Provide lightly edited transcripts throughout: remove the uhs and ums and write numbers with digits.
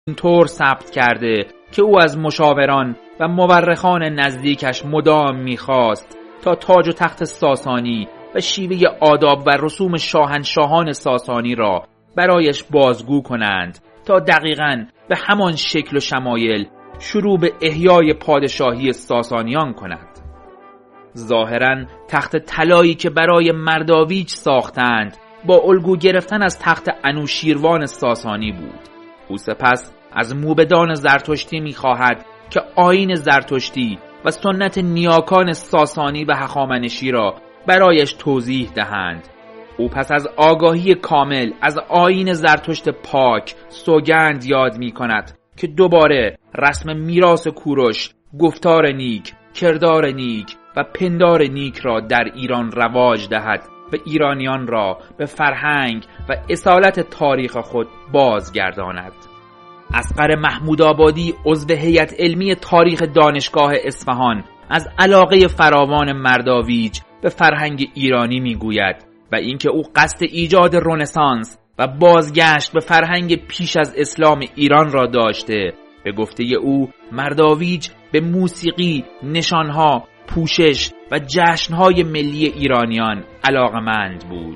اینطور ثبت کرده که او از مشاوران و مورخان نزدیکش مدام می‌خواست تا تاج و تخت ساسانی و شیوه آداب و رسوم شاهنشاهان ساسانی را برایش بازگو کنند تا دقیقاً به همان شکل و شمایل شروع به احیای پادشاهی ساسانیان کند. ظاهراً تخت طلایی که برای مرداویج ساختند با الگو گرفتن از تخت انوشیروان ساسانی بود. او سپس از موبدان زرتشتی می‌خواهد که آیین زرتشتی و سنت نیاکان ساسانی و هخامنشی را برایش توضیح دهند. او پس از آگاهی کامل از آیین زرتشت پاک سوگند یاد می‌کند که دوباره رسم میراث کوروش، گفتار نیک، کردار نیک و پندار نیک را در ایران رواج دهد و ایرانیان را به فرهنگ و اصالت تاریخ خود بازگرداند. اصغر محمودآبادی عضو هیئت علمی تاریخ دانشگاه اصفهان از علاقه فراوان مرداویج به فرهنگ ایرانی میگوید و اینکه او قصد ایجاد رنسانس و بازگشت به فرهنگ پیش از اسلام ایران را داشته. به گفته او مرداویج به موسیقی، نشانها، پوشش و جشنهای ملی ایرانیان علاقمند بود.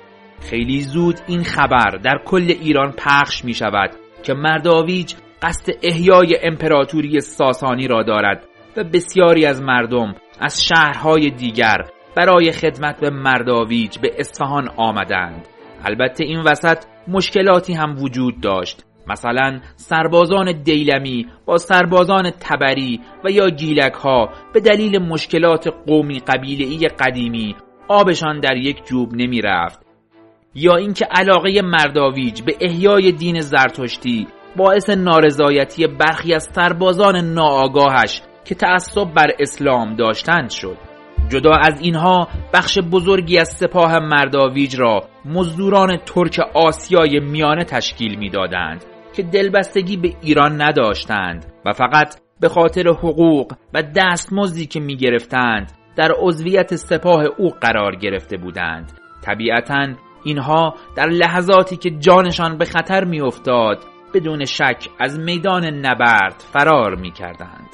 خیلی زود این خبر در کل ایران پخش می شود که مرداویج قصد احیای امپراتوری ساسانی را دارد و بسیاری از مردم از شهرهای دیگر برای خدمت به مرداویج به اصفهان آمدند. البته این وسط مشکلاتی هم وجود داشت. مثلا سربازان دیلمی با سربازان تبری و یا گیلک ها به دلیل مشکلات قومی قبیله‌ای قدیمی آبشان در یک جوب نمی رفت، یا اینکه علاقه مرداویج به احیای دین زرتشتی باعث نارضایتی برخی از سربازان ناآگاهش که تعصب بر اسلام داشتند شد. جدا از اینها بخش بزرگی از سپاه مرداویج را مزدوران ترک آسیای میانه تشکیل می‌دادند که دلبستگی به ایران نداشتند و فقط به خاطر حقوق و دستمزدی که می‌گرفتند در عضویت سپاه او قرار گرفته بودند. طبیعتاً اینها در لحظاتی که جانشان به خطر می‌افتاد بدون شک از میدان نبرد فرار می‌کردند.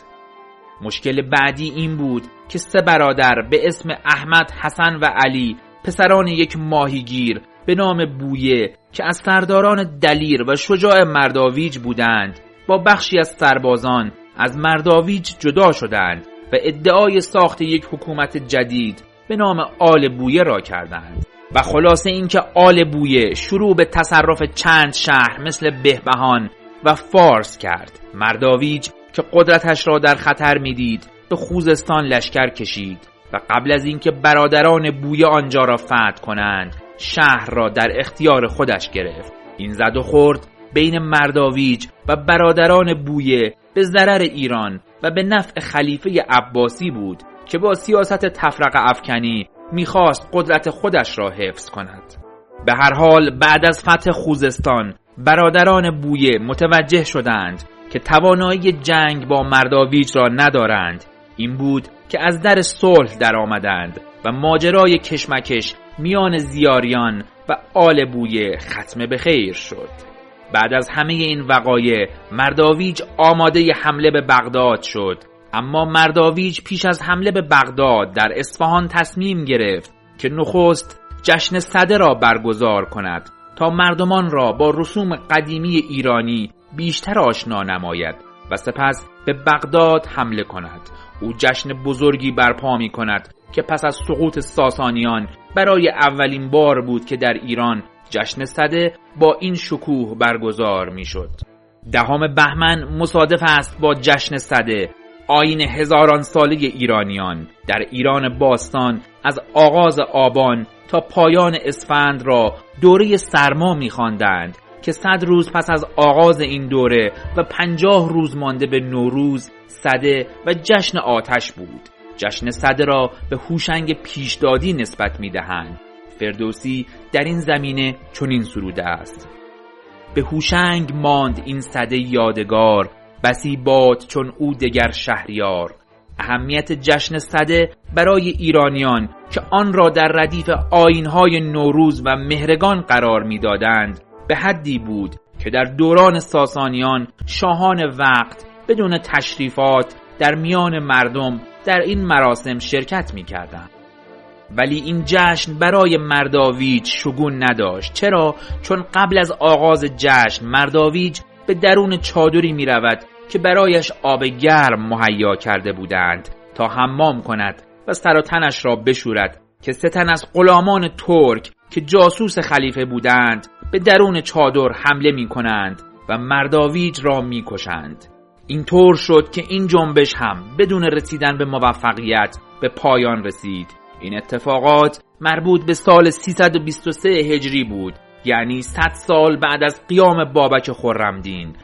مشکل بعدی این بود که سه برادر به اسم احمد، حسن و علی، پسران یک ماهیگیر به نام بویه که از سرداران دلیر و شجاع مرداویج بودند، با بخشی از سربازان از مرداویج جدا شدند و ادعای ساخت یک حکومت جدید به نام آل بویه را کردند. و خلاصه اینکه آل بویه شروع به تصرف چند شهر مثل بهبهان و فارس کرد. مرداویج که قدرتش را در خطر میدید به خوزستان لشکر کشید و قبل از اینکه برادران بویه آنجا را فتح کنند شهر را در اختیار خودش گرفت. این زد و خورد بین مرداویج و برادران بویه به ضرر ایران و به نفع خلیفه عباسی بود که با سیاست تفرقه افکنی میخواست قدرت خودش را حفظ کند. به هر حال بعد از فتح خوزستان برادران بویه متوجه شدند که توانایی جنگ با مرداویج را ندارند. این بود که از در صلح در آمدند و ماجرای کشمکش میان زیاریان و آل بویه ختم به خیر شد. بعد از همه این وقایع مرداویج آماده حمله به بغداد شد، اما مرداویج پیش از حمله به بغداد در اصفهان تصمیم گرفت که نخست جشن سده را برگزار کند تا مردمان را با رسوم قدیمی ایرانی بیشتر آشنا نماید و سپس به بغداد حمله کند. او جشن بزرگی برپا می کند که پس از سقوط ساسانیان برای اولین بار بود که در ایران جشن سده با این شکوه برگزار می شد. 10 بهمن مصادف است با جشن سده، آیین هزاران ساله ایرانیان. در ایران باستان از آغاز آبان تا پایان اسفند را دوره سرما می خواندند که 100 روز پس از آغاز این دوره و 50 روز مانده به نوروز سده و جشن آتش بود. جشن سده را به هوشنگ پیشدادی نسبت می دهند. فردوسی در این زمینه چنین سروده است: به هوشنگ ماند این سده یادگار، بسی باد چون او دگر شهریار. اهمیت جشن سده برای ایرانیان که آن را در ردیف آیین‌های نوروز و مهرگان قرار می‌دادند به حدی بود که در دوران ساسانیان شاهان وقت بدون تشریفات در میان مردم در این مراسم شرکت می کردند. ولی این جشن برای مرداویج شگون نداشت. چرا؟ چون قبل از آغاز جشن مرداویج به درون چادری می رود که برایش آب گرم مهیا کرده بودند تا حمام کند و سر و تنش را بشورد که 3 تن از غلامان ترک که جاسوس خلیفه بودند به درون چادر حمله می کنند و مرداویج را می کشند. این طور شد که این جنبش هم بدون رسیدن به موفقیت به پایان رسید. این اتفاقات مربوط به سال 323 هجری بود، یعنی 100 سال بعد از قیام بابک خرمدین.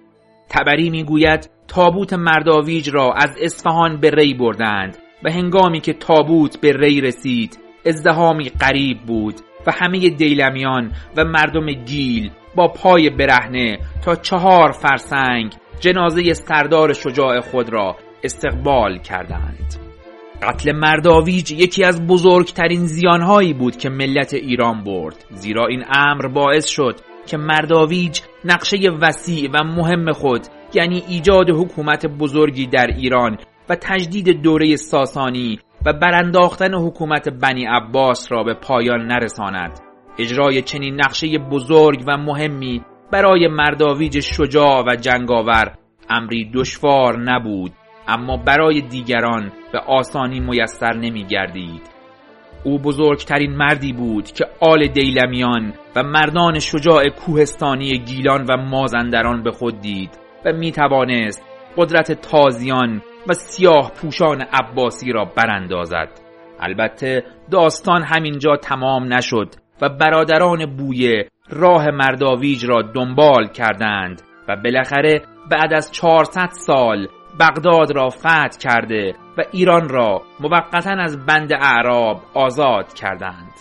طبری میگوید تابوت مرداویج را از اصفهان به ری بردند و هنگامی که تابوت به ری رسید ازدحامی غریب بود و همه دیلمیان و مردم گیل با پای برهنه تا 4 فرسنگ جنازه سردار شجاع خود را استقبال کردند. قتل مرداویج یکی از بزرگترین زیانهایی بود که ملت ایران برد، زیرا این امر باعث شد که مرداویج نقشه وسیع و مهم خود، یعنی ایجاد حکومت بزرگی در ایران و تجدید دوره ساسانی و برانداختن حکومت بنی عباس را به پایان نرساند. اجرای چنین نقشه بزرگ و مهمی برای مرداویج شجاع و جنگاور امری دشوار نبود، اما برای دیگران به آسانی میسر نمی گردید. او بزرگترین مردی بود که آل دیلمیان و مردان شجاع کوهستانی گیلان و مازندران به خود دید و می توانست قدرت تازیان و سیاه پوشان عباسی را براندازد. البته داستان همینجا تمام نشد و برادران بویه راه مرداویج را دنبال کردند و بالاخره بعد از 400 سال بغداد را فتح کرده و ایران را موقتاً از بند اعراب آزاد کردند.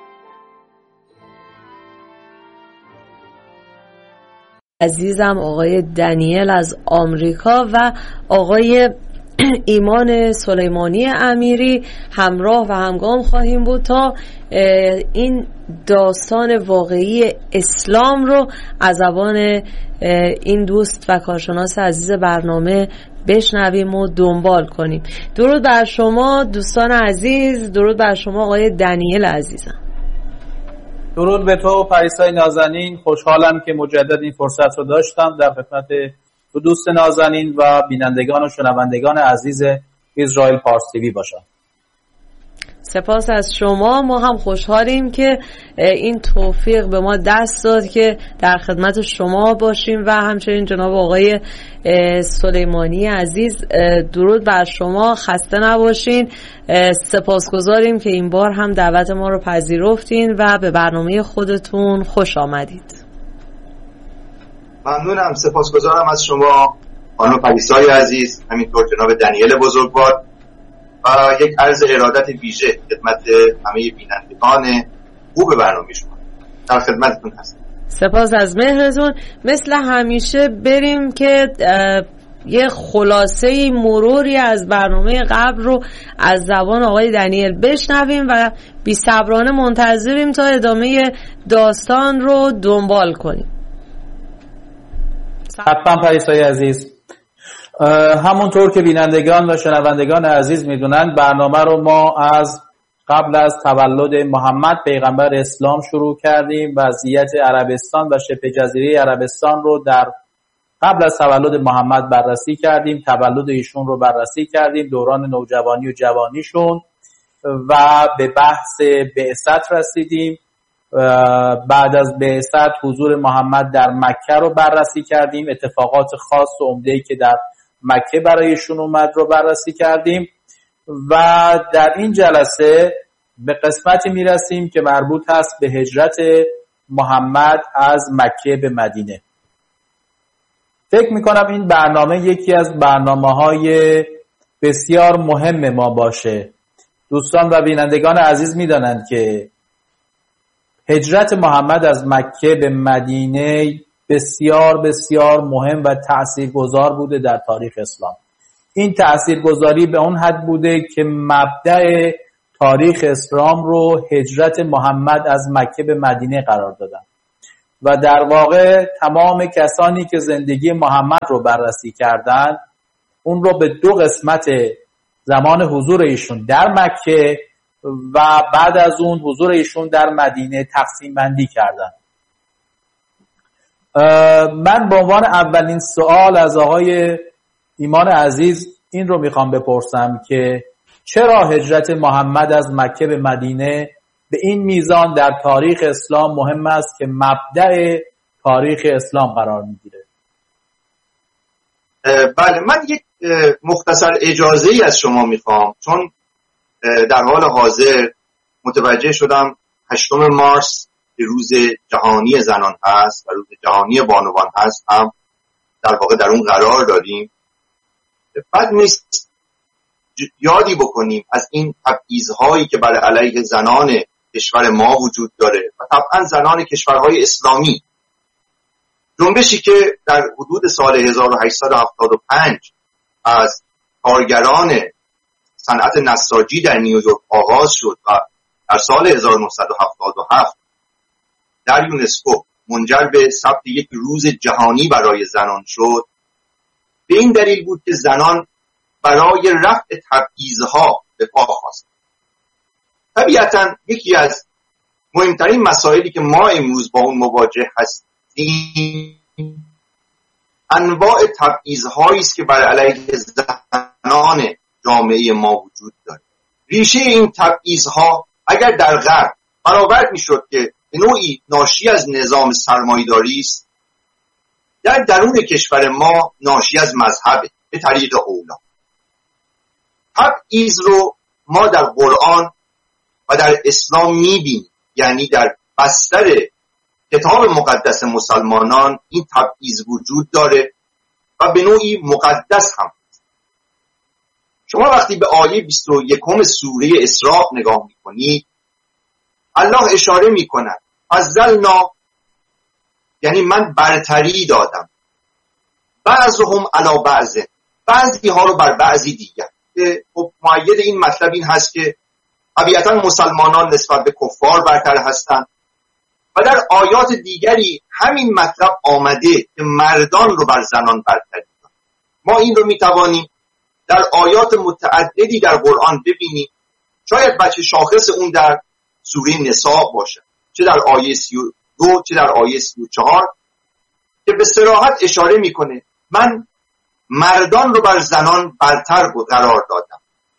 عزیزم آقای دنیل از آمریکا و آقای ایمان سلیمانی امیری همراه و همگام خواهیم بود تا این داستان واقعی اسلام رو از زبان این دوست و کارشناس عزیز برنامه بشنویم و دنبال کنیم. درود بر شما دوستان عزیز، درود بر شما آقای دنیل عزیزم. درود به تو پریسای نازنین، خوشحالم که مجدد این فرصت رو داشتم در خدمت دوست نازنین و بینندگان و شنوندگان عزیز اسرائیل پارس تیوی باشم. سپاس از شما. ما هم خوشحالیم که این توفیق به ما دست داد که در خدمت شما باشیم و همچنین جناب آقای سلیمانی عزیز درود بر شما، خسته نباشین. سپاسگزاریم که این بار هم دعوت ما رو پذیرفتین و به برنامه خودتون خوش آمدید. ممنونم، سپاسگزارم از شما خانم پریسای عزیز، همینطور جناب دنیل بزرگوار و یک عرض ارادت ویژه خدمت همه بینندگان خوب برنامه شما. در خدمتتون هستم. سپاس از مهرتون. مثل همیشه بریم که یه خلاصه مروری از برنامه قبل رو از زبان آقای دنیل بشنویم و بی‌صبرانه منتظریم تا ادامه داستان رو دنبال کنیم. حتما پریسای عزیز. همونطور که بینندگان و شنوندگان عزیز میدونن برنامه رو ما از قبل از تولد محمد پیغمبر اسلام شروع کردیم. وضعیت عربستان و شبه جزیره عربستان رو در قبل از تولد محمد بررسی کردیم، تولد ایشون رو بررسی کردیم، دوران نوجوانی و جوانیشون و به بحث بعثت رسیدیم. بعد از بعثت حضور محمد در مکه رو بررسی کردیم، اتفاقات خاص و عمده‌ای که در مکه برایشون اومد رو بررسی کردیم و در این جلسه به قسمتی میرسیم که مربوط هست به هجرت محمد از مکه به مدینه. فکر میکنم این برنامه یکی از برنامه‌های بسیار مهم ما باشه. دوستان و بینندگان عزیز میدانند که هجرت محمد از مکه به مدینه بسیار بسیار مهم و تأثیرگذار بوده در تاریخ اسلام. این تأثیرگذاری به اون حد بوده که مبدأ تاریخ اسلام رو هجرت محمد از مکه به مدینه قرار دادن. و در واقع تمام کسانی که زندگی محمد رو بررسی کردند اون رو به دو قسمت زمان حضور ایشون در مکه و بعد از اون حضور ایشون در مدینه تقسیم بندی کردن. من به عنوان اولین سوال از آقای ایمان عزیز این رو میخوام بپرسم که چرا هجرت محمد از مکه به مدینه به این میزان در تاریخ اسلام مهم است که مبدأ تاریخ اسلام قرار میگیره؟ بله، من یک مختصر اجازه‌ای از شما میخوام، چون در حال حاضر متوجه شدم 8 مارس که روز جهانی زنان هست و روز جهانی بانوان هست، هم در واقع در اون قرار داریم. بد نیست یادی بکنیم از این تبعیض‌هایی که بر علیه زنان کشور ما وجود داره و طبعا زنان کشورهای اسلامی. جنبشی که در حدود سال 1875 از کارگران صنعت نساجی در نیویورک آغاز شد و در سال 1977 در یونسکو منجر به ثبت یک روز جهانی برای زنان شد، به این دلیل بود که زنان برای رفع تبعیض‌ها به پا خواستند. طبیعتاً یکی از مهمترین مسائلی که ما امروز با اون مواجه هستیم انواع تبعیض‌هایی است که بر علیه زنان جامعه ما وجود داره. ریشه این تبعیض‌ها اگر در غرب برآورد می‌شد که به نوعی ناشی از نظام سرمایه‌داری است، در درون کشور ما ناشی از مذهب به طریق اولا. تبعیض رو ما در قرآن و در اسلام می‌بینیم، یعنی در بستر کتاب مقدس مسلمانان این تبعیض وجود داره و به نوعی مقدس هم. شما وقتی به آیه 21 سوره اسراء نگاه میکنید، الله اشاره میکند فضلنا، یعنی من برتری دادم، بعضهم علی بعض، بعضی ها رو بر بعضی دیگر. خب مؤید این مطلب این هست که طبیعتا مسلمانان نسبت به کفار برتر هستند و در آیات دیگری همین مطلب آمده که مردان رو بر زنان برتری دادن. ما این رو میتوانیم در آیات متعددی در قرآن ببینیم، شاید بچه شاخص اون در سوره نساء باشه، چه در آیه 32 چه در آیه 34 که به صراحت اشاره میکنه من مردان رو بر زنان برتر قرار دادم.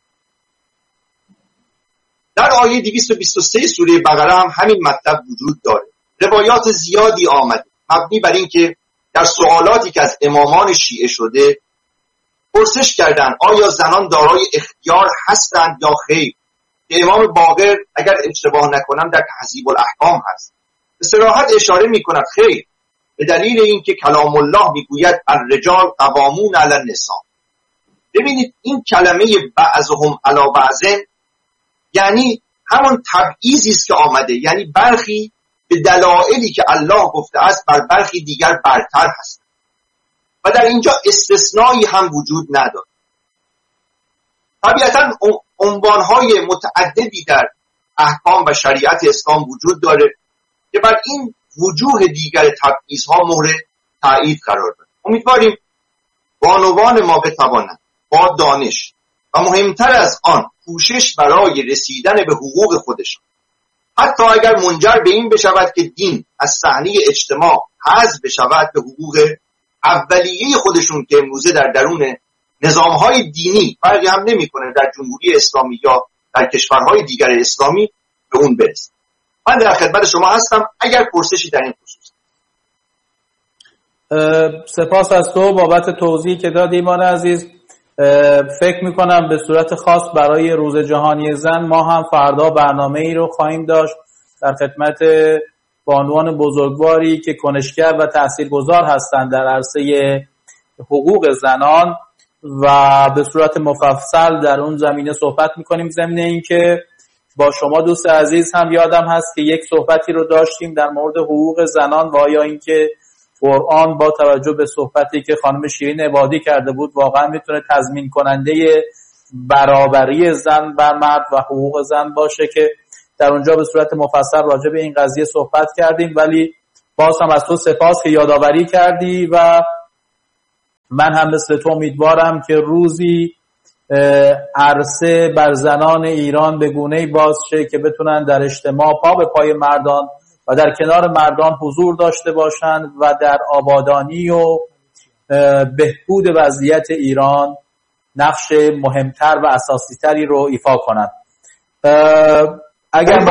در آیه 223 سوره بقره هم همین مطلب وجود داره. روایات زیادی آمده مبنی بر این که در سوالاتی که از امامان شیعه شده پرسش کردن آیا زنان دارای اختیار هستند یا خیر، که امام باقر اگر اشتباه نکنم در تهذیب الاحکام هست به صراحت اشاره میکند خیر، به دلیل اینکه کلام الله میگوید الرجال قوامون علی النساء. ببینید این کلمه بعضهم علی بعض یعنی همون تبعیضی است که آمده، یعنی برخی به دلایلی که الله گفته است بر برخی دیگر برتر هست و در اینجا استثنایی هم وجود نداره. طبیعتا عنوانهای متعددی در احکام و شریعت اسلام وجود داره که بر این وجوه دیگر تبعیض‌ها مهر تایید قرار داره. امیدواریم بانوان ما بتوانند با دانش و مهمتر از آن کوشش برای رسیدن به حقوق خودشان، حتی اگر منجر به این بشود که دین از صحنه اجتماع حذف بشود، به حقوق اولیه خودشون که امروزه در درون نظام‌های دینی فرقی هم نمی‌کنه در جمهوری اسلامی یا در کشورهای دیگر اسلامی، به اون برسند. من در خدمت شما هستم اگر پرسشی در این خصوص. سپاس از تو بابت توضیحی که دادی ایمان عزیز. فکر میکنم به صورت خاص برای روز جهانی زن ما هم فردا برنامه ای رو خواهیم داشت در خدمت بانوان بزرگواری که کنشگر و تاثیرگذار هستند در عرصه حقوق زنان و به صورت مفصل در اون زمینه صحبت میکنیم. ضمن اینکه با شما دوست عزیز هم یادم هست که یک صحبتی رو داشتیم در مورد حقوق زنان و آیا اینکه قرآن با توجه به صحبتی که خانم شیرین عبادی کرده بود واقعا میتونه تضمین کننده برابری زن بر مرد و حقوق زن باشه، که در اونجا به صورت مفصل راجع به این قضیه صحبت کردیم. ولی باز هم از تو سپاس که یادآوری کردی و من هم مثل تو امیدوارم که روزی عرصه بر زنان ایران به گونه‌ای باز شه که بتونن در اجتماع پا به پای مردان و در کنار مردان حضور داشته باشند و در آبادانی و بهبود وضعیت ایران نقش مهمتر و اساسی‌تری رو ایفا کنند. اگر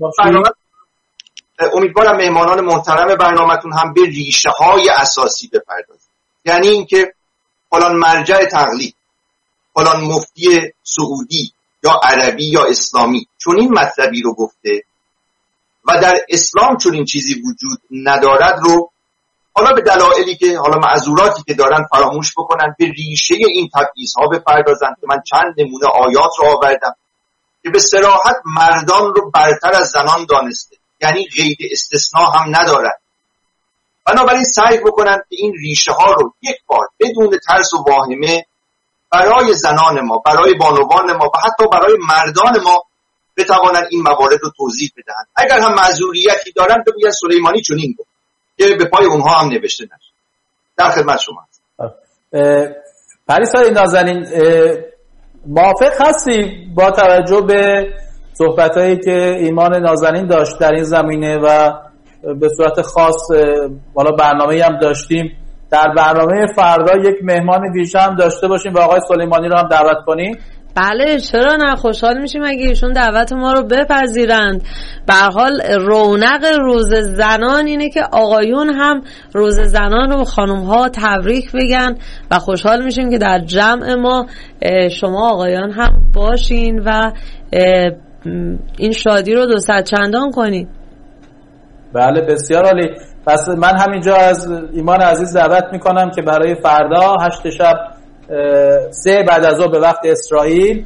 امیدوارم مهمانان محترم برنامه‌تون هم به ریشه‌های اساسی بپردازید. یعنی اینکه فلان مرجع تقلید، فلان مفتی سعودی یا عربی یا اسلامی چون این مطلبی رو گفته و در اسلام چون این چیزی وجود ندارد رو حالا به دلایلی که حالا معذوراتی که دارن فراموش بکنن، به ریشه این تبعیض‌ها بپردازن که من چند نمونه آیات رو آوردم که به صراحت مردان رو برتر از زنان دانسته، یعنی قید استثناء هم ندارد. بنابراین سعی بکنن که این ریشه ها رو یک بار بدون ترس و واهمه برای زنان ما، برای بانوان ما و حتی برای مردان ما بتوانن این موارد رو توضیح بدن. اگر هم معذوریتی دارن بگوین سلیمانی چنین گفت که به پای اونها هم نوشته نشه. در خدمت شما هستم. پریسای نازنین، موافق هستی با توجه به صحبتایی که ایمان نازنین داشت در این زمینه و به صورت خاص بالا برنامه‌ای هم داشتیم، در برنامه فردا یک مهمان ویژه هم داشته باشیم و آقای سلیمانی رو هم دعوت کنیم؟ بله چرا نه، خوشحال میشیم اگه ایشون دعوت ما رو بپذیرند. به هر حال رونق روز زنان اینه که آقایون هم روز زنان رو خانم‌ها تبریک بگن و خوشحال میشیم که در جمع ما شما آقایان هم باشین و این شادی رو 200 چندان کنین. بله بسیار عالی. پس من همینجا از ایمان عزیز دعوت میکنم که برای فردا 8 شب 3 بعد از ظهر به وقت اسرائیل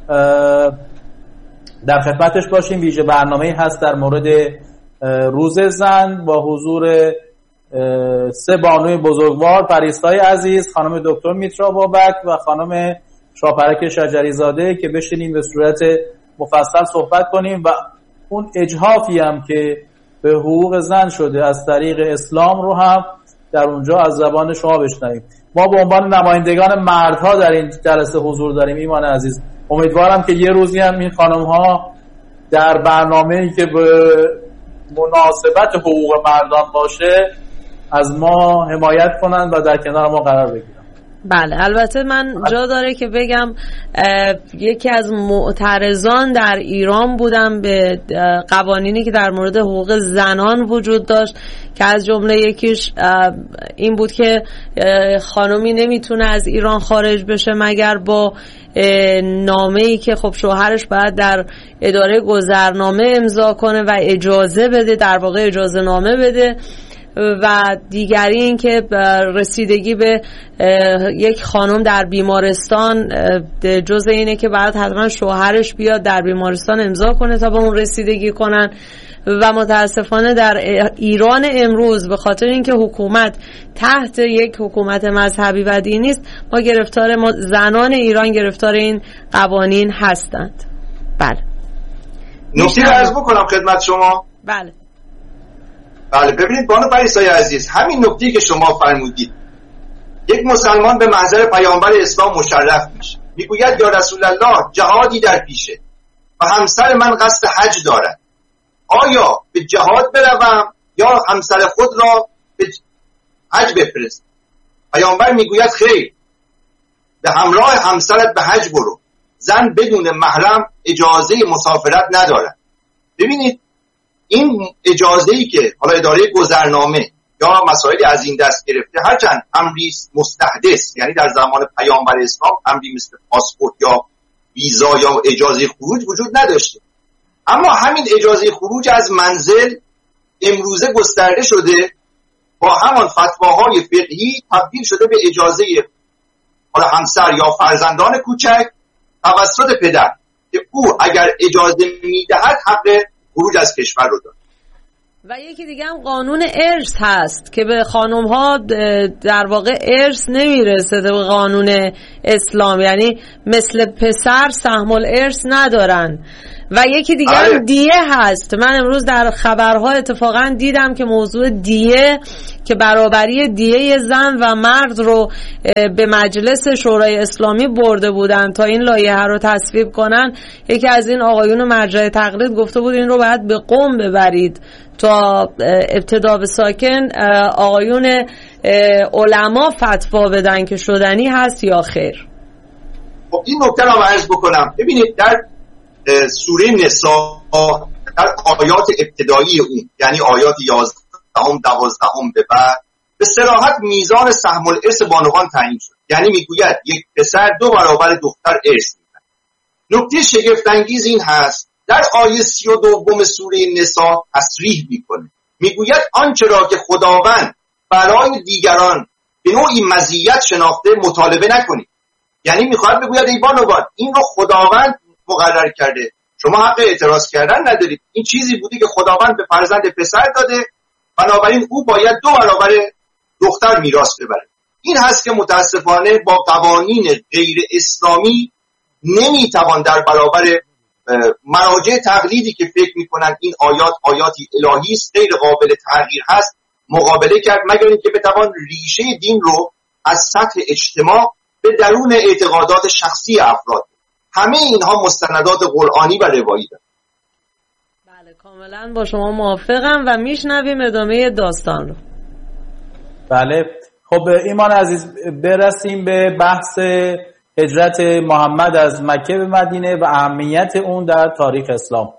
در خدمتش باشیم. ویژه برنامه‌ای هست در مورد روز زن با حضور 3 بانوی بزرگوار، پریسای عزیز، خانم دکتر میترا بابک و خانم شاپرک شجری زاده، که بشینیم به صورت مفصل صحبت کنیم و اون اجحافی هم که به حقوق زن شده از طریق اسلام رو هم در اونجا از زبان شما بشنویم. ما به عنوان نمایندگان مردها در این جلسه حضور داریم. ایمان عزیز، امیدوارم که یه روزی هم این خانم‌ها در برنامه‌ای که به مناسبت حقوق مردان باشه از ما حمایت کنند و در کنار ما قرار بگیرن. بله البته من جا داره که بگم یکی از معترضان در ایران بودم به قوانینی که در مورد حقوق زنان وجود داشت که از جمله یکیش این بود که خانمی نمیتونه از ایران خارج بشه مگر با نامه‌ای که خب شوهرش باید در اداره گذرنامه امضا کنه و اجازه بده، در واقع اجازه نامه بده. و دیگری این که رسیدگی به یک خانم در بیمارستان جزء اینه که باید حتما شوهرش بیاد در بیمارستان امضا کنه تا به اون رسیدگی کنن. و متاسفانه در ایران امروز به خاطر اینکه حکومت تحت یک حکومت مذهبی و دینی است، ما زنان ایران گرفتار این قوانین هستند. بله نکته رو عرض بکنم خدمت شما. بله ببینید بانو پریسای عزیز، همین نکته که شما فرمودید، یک مسلمان به محضر پیامبر اسلام مشرف میشه، میگوید یا رسول الله جهادی در پیشه و همسر من قصد حج دارد، آیا به جهاد بروم یا همسر خود را به حج بفرست؟ پیامبر میگوید خیر، به همراه همسرت به حج برو، زن بدون محرم اجازه مسافرت ندارد. ببینید این اجازه‌ای که حالا اداره گذرنامه یا مسائلی از این دست گرفته، هرچند امری مستحدث، یعنی در زمان پیامبر اسلام امری مثل پاسپورت یا ویزا یا اجازه خروج وجود نداشته، اما همین اجازه خروج از منزل امروزه گسترده شده، با همان فتواهای فقهی تبدیل شده به اجازه حالا همسر یا فرزندان کوچک توسط پدر، که او اگر اجازه میدهد حق خروج از کشور رو داره. و یکی دیگه هم قانون ارث هست که به خانم ها در واقع ارث نمیرسه به قانون اسلام، یعنی مثل پسر سهم الارث ندارن و یکی دیگه هم دیه هست. من امروز در خبرها اتفاقا دیدم که موضوع دیه که برابری دیه زن و مرد رو به مجلس شورای اسلامی برده بودن تا این لایحه رو تصویب کنن. یکی از این آقایون مرجع تقلید گفته بود این رو باید به قم ببرید تا ابتدا به ساکن آقایون علما فتوا بدن که شدنی هست یا خیر. خب این نکته رو عرض بکنم. ببینید در سوره نساء در آیات ابتدایی اون، یعنی آیات 11 12 به بعد، به صراحت میزان سهم الارث بانوان تعیین شد. یعنی میگوید یک پسر 2 برابر دختر ارث می‌کند. نکته شگفت انگیز این هست در آیه 32 سوره نساء تصریح میکنه، میگوید آنچه را که خداوند برای دیگران به نوعی مزیت شناخته مطالبه نکنید. یعنی میخواد بگوید ای بانوان این رو خداوند مقرر کرده، شما حق اعتراض کردن ندارید. این چیزی بوده که خداوند به فرزند پسر داده، بنابراین او باید 2 برابر دختر میراث ببره. این هست که متاسفانه با قوانین غیر اسلامی نمیتوان در برابر مراجع تقلیدی که فکر میکنن این آیاتی الهی است، غیر قابل تغییر هست، مقابله کرد، مگر اینکه بتوان ریشه دین رو از سطح اجتماع به درون اعتقادات شخصی افراد. همه اینها مستندات قرآنی و روایی دارند. بله کاملا با شما موافقم و میشنویم ادامه داستان رو. بله خب ایمان عزیز، برسیم به بحث هجرت محمد از مکه به مدینه و اهمیت اون در تاریخ اسلام.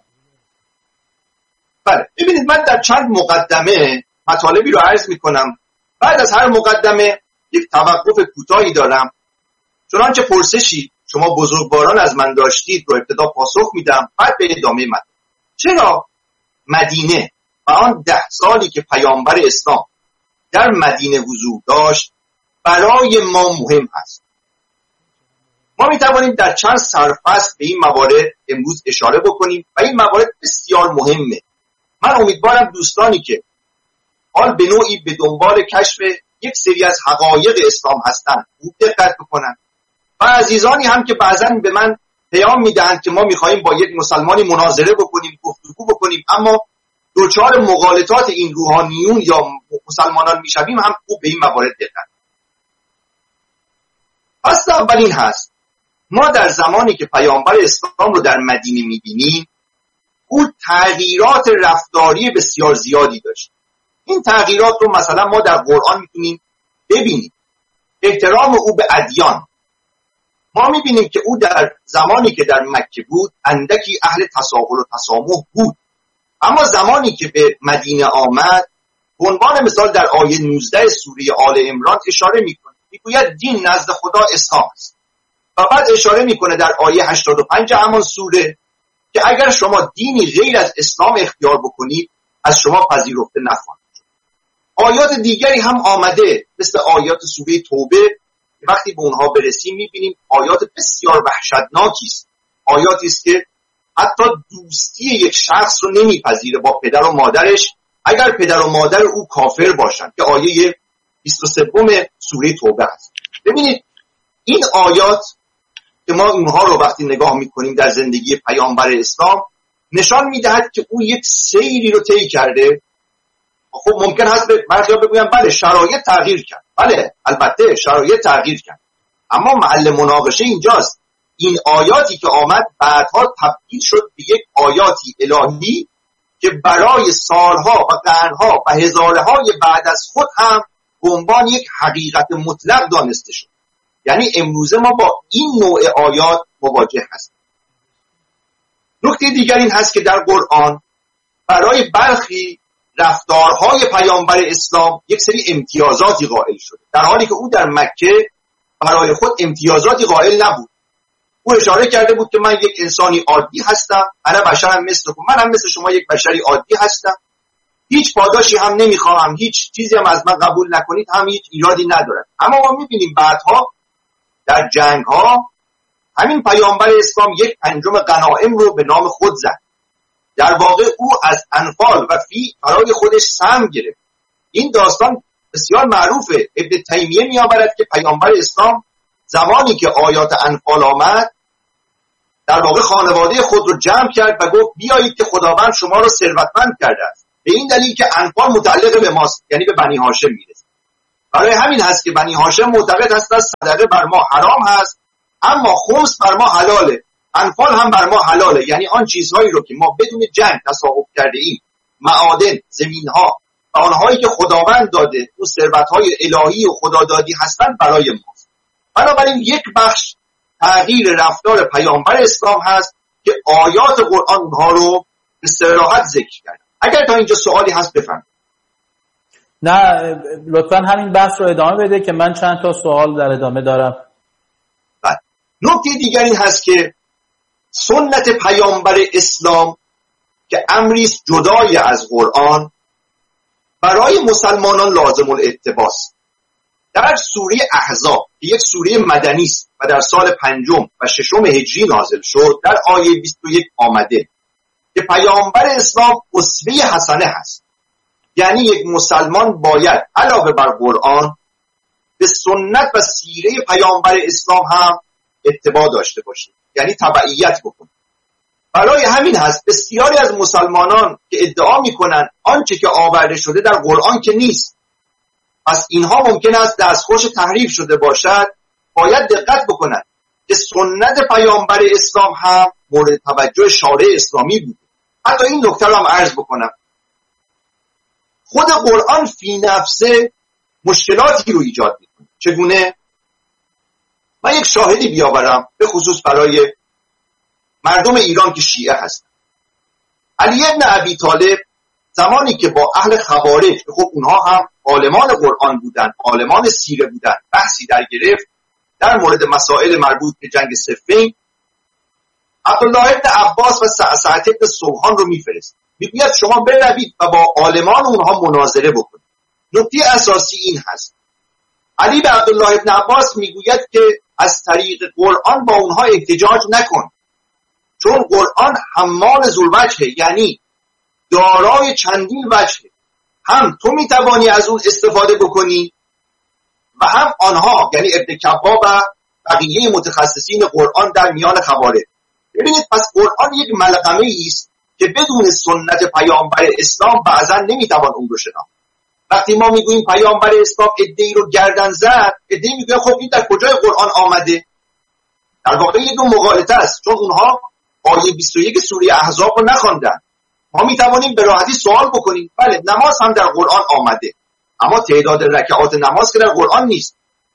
بله ببینید من در چند مقدمه مطالبی رو عرض میکنم. بعد از هر مقدمه یک توقف کوتاهی دارم، چنانچه پرسشی شما بزرگواران از من داشتید رو ابتدا پاسخ میدم، بعد به ادامه مطلب. چرا مدینه و آن 10 سالی که پیامبر اسلام در مدینه حضور داشت برای ما مهم است؟ ما میتوانیم در چند سرفصل به این موارد امروز اشاره بکنیم و این موارد بسیار مهمه. من امیدوارم دوستانی که حال به نوعی به دنبال کشف یک سری از حقایق اسلام هستند خوب دقت بکنن و عزیزانی هم که بعضا به من پیام میدهند که ما میخواییم با یک مسلمانی مناظره بکنیم، گفتگو بکنیم، اما دوچار مغالطات این روحانیون یا مسلمانان میشویم، هم خوب به این موارد دقت. پس اول این هست ما در زمانی که پیامبر اسلام رو در مدینه میبینیم او تغییرات رفتاری بسیار زیادی داشت. این تغییرات رو مثلا ما در قرآن میتونیم ببینیم. احترام او به ادیان. ما میبینیم که او در زمانی که در مکه بود اندکی اهل تساهل و تسامح بود، اما زمانی که به مدینه آمد به عنوان مثال در آیه 19 سوره آل عمران اشاره میکنه، میگوید دین نزد خدا اسلام است و بعد اشاره میکنه در آیه 85 همان سوره که اگر شما دینی غیر از اسلام اختیار بکنید از شما پذیرفته نخواهد شد. آیات دیگری هم آمده مثل آیات سوره توبه که وقتی به اونها برسیم میبینیم آیات بسیار وحشتناکی است. آیاتی است که حتی دوستی یک شخص رو نمیپذیره با پدر و مادرش اگر پدر و مادر او کافر باشند که آیه 23 سوره توبه است. ببینید این آیات که ما اینها رو وقتی نگاه میکنیم در زندگی پیامبر اسلام نشان میدهد که او یک سیری رو طی کرده. خب ممکن هست برخی بگویم بله شرایط تغییر کرد، بله البته شرایط تغییر کرد، اما محل مناقشه اینجاست. این آیاتی که آمد بعدها تبدیل شد به یک آیاتی الهی که برای سالها و قرنها و هزارهای بعد از خود هم به عنوان یک حقیقت مطلق دانسته شد. یعنی امروزه ما با این نوع آیات مواجه هستیم. نکته دیگر این هست که در قرآن برای برخی رفتارهای پیامبر اسلام یک سری امتیازاتی قائل شده، در حالی که او در مکه برای خود امتیازاتی قائل نبود. او اشاره کرده بود که من یک انسانی عادی هستم، انا بشرم مثلکم، من هم مثل شما یک بشری عادی هستم، هیچ پاداشی هم نمیخواهم، هیچ چیزی هم از من قبول نکنید هم هیچ ایرادی ندارد. اما ما میبینیم بعدها در جنگ ها همین پیامبر اسلام 1/5 غنایم رو به نام خود زد. در واقع او از انفال و فی برای خودش سهم گرفت. این داستان بسیار معروفه. ابن تیمیه میآورد که پیامبر اسلام زمانی که آیات انفال آمد در واقع خانواده خود رو جمع کرد و گفت بیایید که خداوند شما رو ثروتمند کرده است، به این دلیل که انفال متعلق به ماست، یعنی به بنی هاشم میرسه. برای همین هست که بنی هاشم معتقد هستند صدقه بر ما حرام هست، اما خمس بر ما حلاله، انفال هم بر ما حلاله، یعنی آن چیزهایی رو که ما بدون جنگ تصاحب کرده ایم، معادن، زمینها و آنهایی که خداوند داده، اون ثروت‌های الهی و خدادادی هستند برای ماست. بنابراین یک بخش تغییر رفتار پیامبر اسلام هست که آیات قرآن اونها رو به صراحت ذکر کرد. اگر تا اینجا سوالی هست بفرمایید. نه لطفاً همین بحث رو ادامه بده که من چند تا سوال در ادامه دارم. نکته دیگر این هست که سنت پیامبر اسلام که امری است جدای از قرآن برای مسلمانان لازم الاتباست. در سوره احزاب که یک سوره مدنی است و در سال 5 و 6 هجری نازل شد، در آیه 21 آمده که پیامبر اسلام اسوه حسنه هست، یعنی یک مسلمان باید علاوه بر قرآن به سنت و سیره پیامبر اسلام هم اتباع داشته باشه، یعنی تبعیت بکنه. برای همین هست بسیاری از مسلمانان که ادعا میکنن آنچه که آورده شده در قرآن که نیست، پس اینها ممکن است دستخوش تحریف شده باشد، باید دقت بکنند که سنت پیامبر اسلام هم مورد توجه شارع اسلامی بود. حتی این نکته رو هم عرض بکنم، خود قرآن فی نفسه مشکلاتی رو ایجاد میکنه. چگونه؟ من یک شاهدی بیاورم به خصوص برای مردم ایران که شیعه هستن. علی ابن ابی طالب زمانی که با اهل خوارج، خب اونها هم عالمان قرآن بودن، عالمان سیره بودن، بحثی در گرفت در مورد مسائل مربوط به جنگ صفین، عبدالله ابن عباس و سعد ابن سوحان رو میفرست، میگوید شما بروید و با عالمان اونها مناظره بکنید. نکته اساسی این هست، علی به عبدالله ابن عباس میگوید که از طریق قرآن با اونها احتجاج نکن، چون قرآن حمال ذوالوجهه، یعنی دارای چندین وجهه، هم تو میتوانی از اون استفاده بکنی و هم آنها، یعنی ابن کبا و بقیه متخصصین قرآن در میان خوارج. ببینید پس قرآن یک ملغمه است که بدون سنت پیامبر اسلام بعضا نمیتوان اون رو شناخت. وقتی ما میگوییم پیامبر اسلام ادعی رو گردن زد، ادعی میگویم خب این در کجای قرآن آمده؟ در واقع یه دو مغالطه است، چون اونها آیه 21 سوره احزاب رو نخواندن. ما میتوانیم به راحتی سوال بکنیم بله نماز هم در قرآن آمده، اما تعداد رکعات نماز که در قرآن نیست.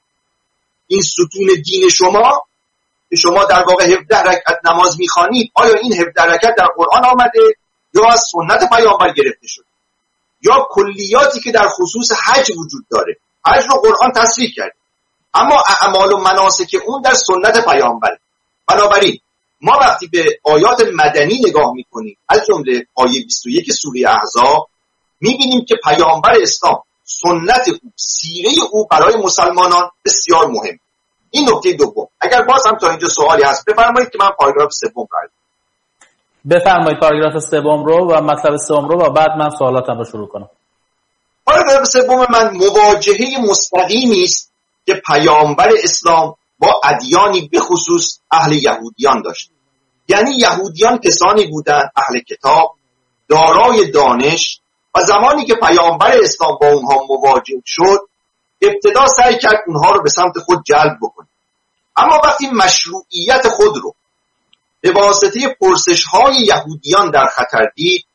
این ستون دین شما که شما در واقع 17 رکعت نماز میخوانید، آیا این 17 رکعت در قرآن آمده یا از سنت پیامبر گرفته شده؟ یا کلیاتی که در خصوص حج وجود داره، حج رو قرآن تصریح کرد، اما اعمال و مناسک اون در سنت پیامبر. بنابراین ما وقتی به آیات مدنی نگاه میکنیم، از جمله آیه 21 سوره احزاب، میبینیم که پیامبر اسلام سنت او، سیره او برای مسلمانان بسیار مهم. این نکته دوم. اگر باز هم تا اینجا سوالی هست بفرمایید که من پاراگراف سوم رو بفرمایید، پاراگراف سوم رو و مطلب سوم رو، و بعد من سوالاتم رو شروع کنم. پاراگراف سوم من مواجهه مستقیمی است که پیامبر اسلام با ادیانی به خصوص اهل یهودیان داشت. یعنی یهودیان کسانی بودند اهل کتاب، دارای دانش، و زمانی که پیامبر اسلام با اونها مواجه شد ابتدا سعی کرد اونها رو به سمت خود جلب بکنه، اما وقتی مشروعیت خود رو به واسطه پرسش‌های یهودیان در خطر دید،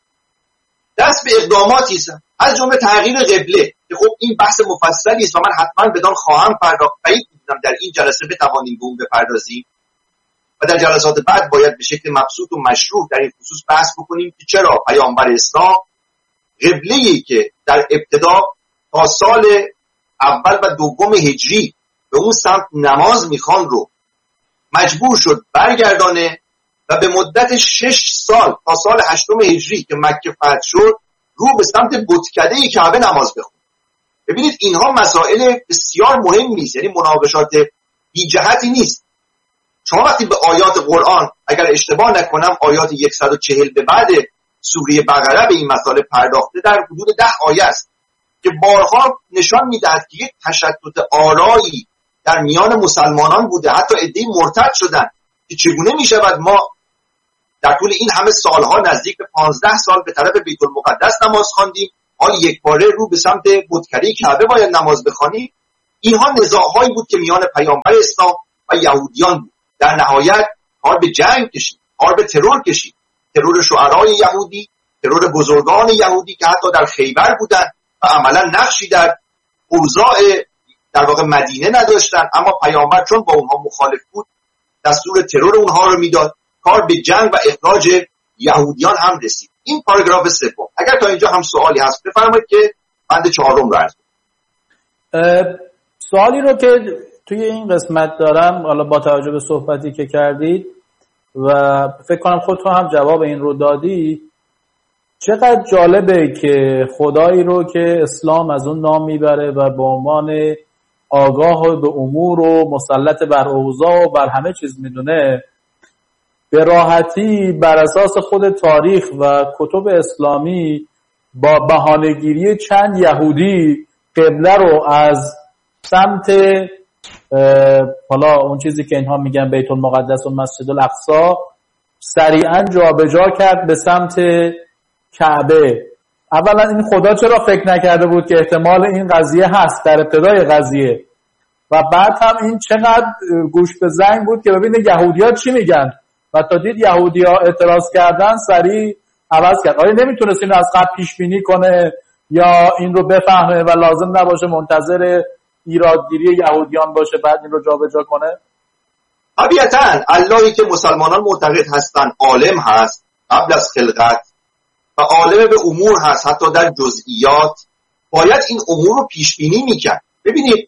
دست به اقداماتی زد، از جمله تغییر قبله که خب این بحث مفصلی است و من حتما بدان خواهم پرداخت. بعید می‌دونم در این جلسه بتوانیم به اون بپردازیم و در جلسات بعد باید به شکل مبسوط و مشروع در این خصوص بحث بکنیم که چرا پیامبر اسلام قبله‌ای که در ابتدا تا سال اول و دوم هجری به اون سمت نماز میخوان رو مجبور شد برگردانه و به مدت 6 سال تا سال 8 هجری که مکه فتح شد رو به سمت بتکده کعبه نماز بخون. ببینید اینها مسائل بسیار مهمی است، یعنی مناقشات بی جهتی نیست. شما وقتی به آیات قرآن، اگر اشتباه نکنم آیات 140 به بعد سوره بقره به این مسائل پرداخته، در حدود 10 آیه است که بارها نشان میدهد که یک تشتت آرایی در میان مسلمانان بوده، حتی عده‌ای مرتد شدن که چگونه می شود ما در طول این همه سالها نزدیک به 15 سال به طرف بیت المقدس نماز خواندیم، حال یک باره رو به سمت بتکده کعبه باید نماز بخوانیم. اینها نزاع‌هایی بود که میان پیامبر اسلام و یهودیان بود. در نهایت کار به جنگ کشید، کار به ترور کشید، ترور شعرای یهودی، ترور بزرگان یهودی که حتی در خیبر بودن و عملا نقشی در اوضاع در واقع مدینه نداشتن، اما پیامبر چون با اونها مخالف بود دستور ترور اونها رو میداد. کار به جنگ و اخراج یهودیان هم رسید. این پاراگراف سوم. اگر تا اینجا هم سوالی هست بفرمایید که بند 4 رو عرض کنم. سوالی رو که توی این قسمت دارم، حالا با توجه به صحبتی که کردید و فکر کنم خودتون هم جواب این رو دادی، چقدر جالبه که خدایی رو که اسلام از اون نام میبره و به عنوان آگاه به امور و مسلط بر اوضاع و بر همه چیز میدونه، به راحتی بر اساس خود تاریخ و کتب اسلامی با بهانه‌گیری چند یهودی قبله رو از سمت حالا اون چیزی که اینها میگن بیت المقدس و مسجد الاقصی سریعا جابجا کرد به سمت کعبه. اولا این خدا چرا فکر نکرده بود که احتمال این قضیه هست در ابتدای قضیه؟ و بعد هم این چقدر گوش به زنگ بود که ببینه یهودی‌ها چی میگن و تا دید یهودی‌ها اعتراض کردن سریع عوض کرد. آیا نمیتونست اینو از قبل پیش بینی کنه یا این رو بفهمه و لازم نباشه منتظر ایرادگیری یهودیان باشه بعد این رو جابجا کنه؟ طبیعتاً اللهی که مسلمانان معتقد هستن عالم هست قبل از خلقت و عالم به امور هست حتی در جزئیات، باید این امور رو پیش بینی میکرد. ببینید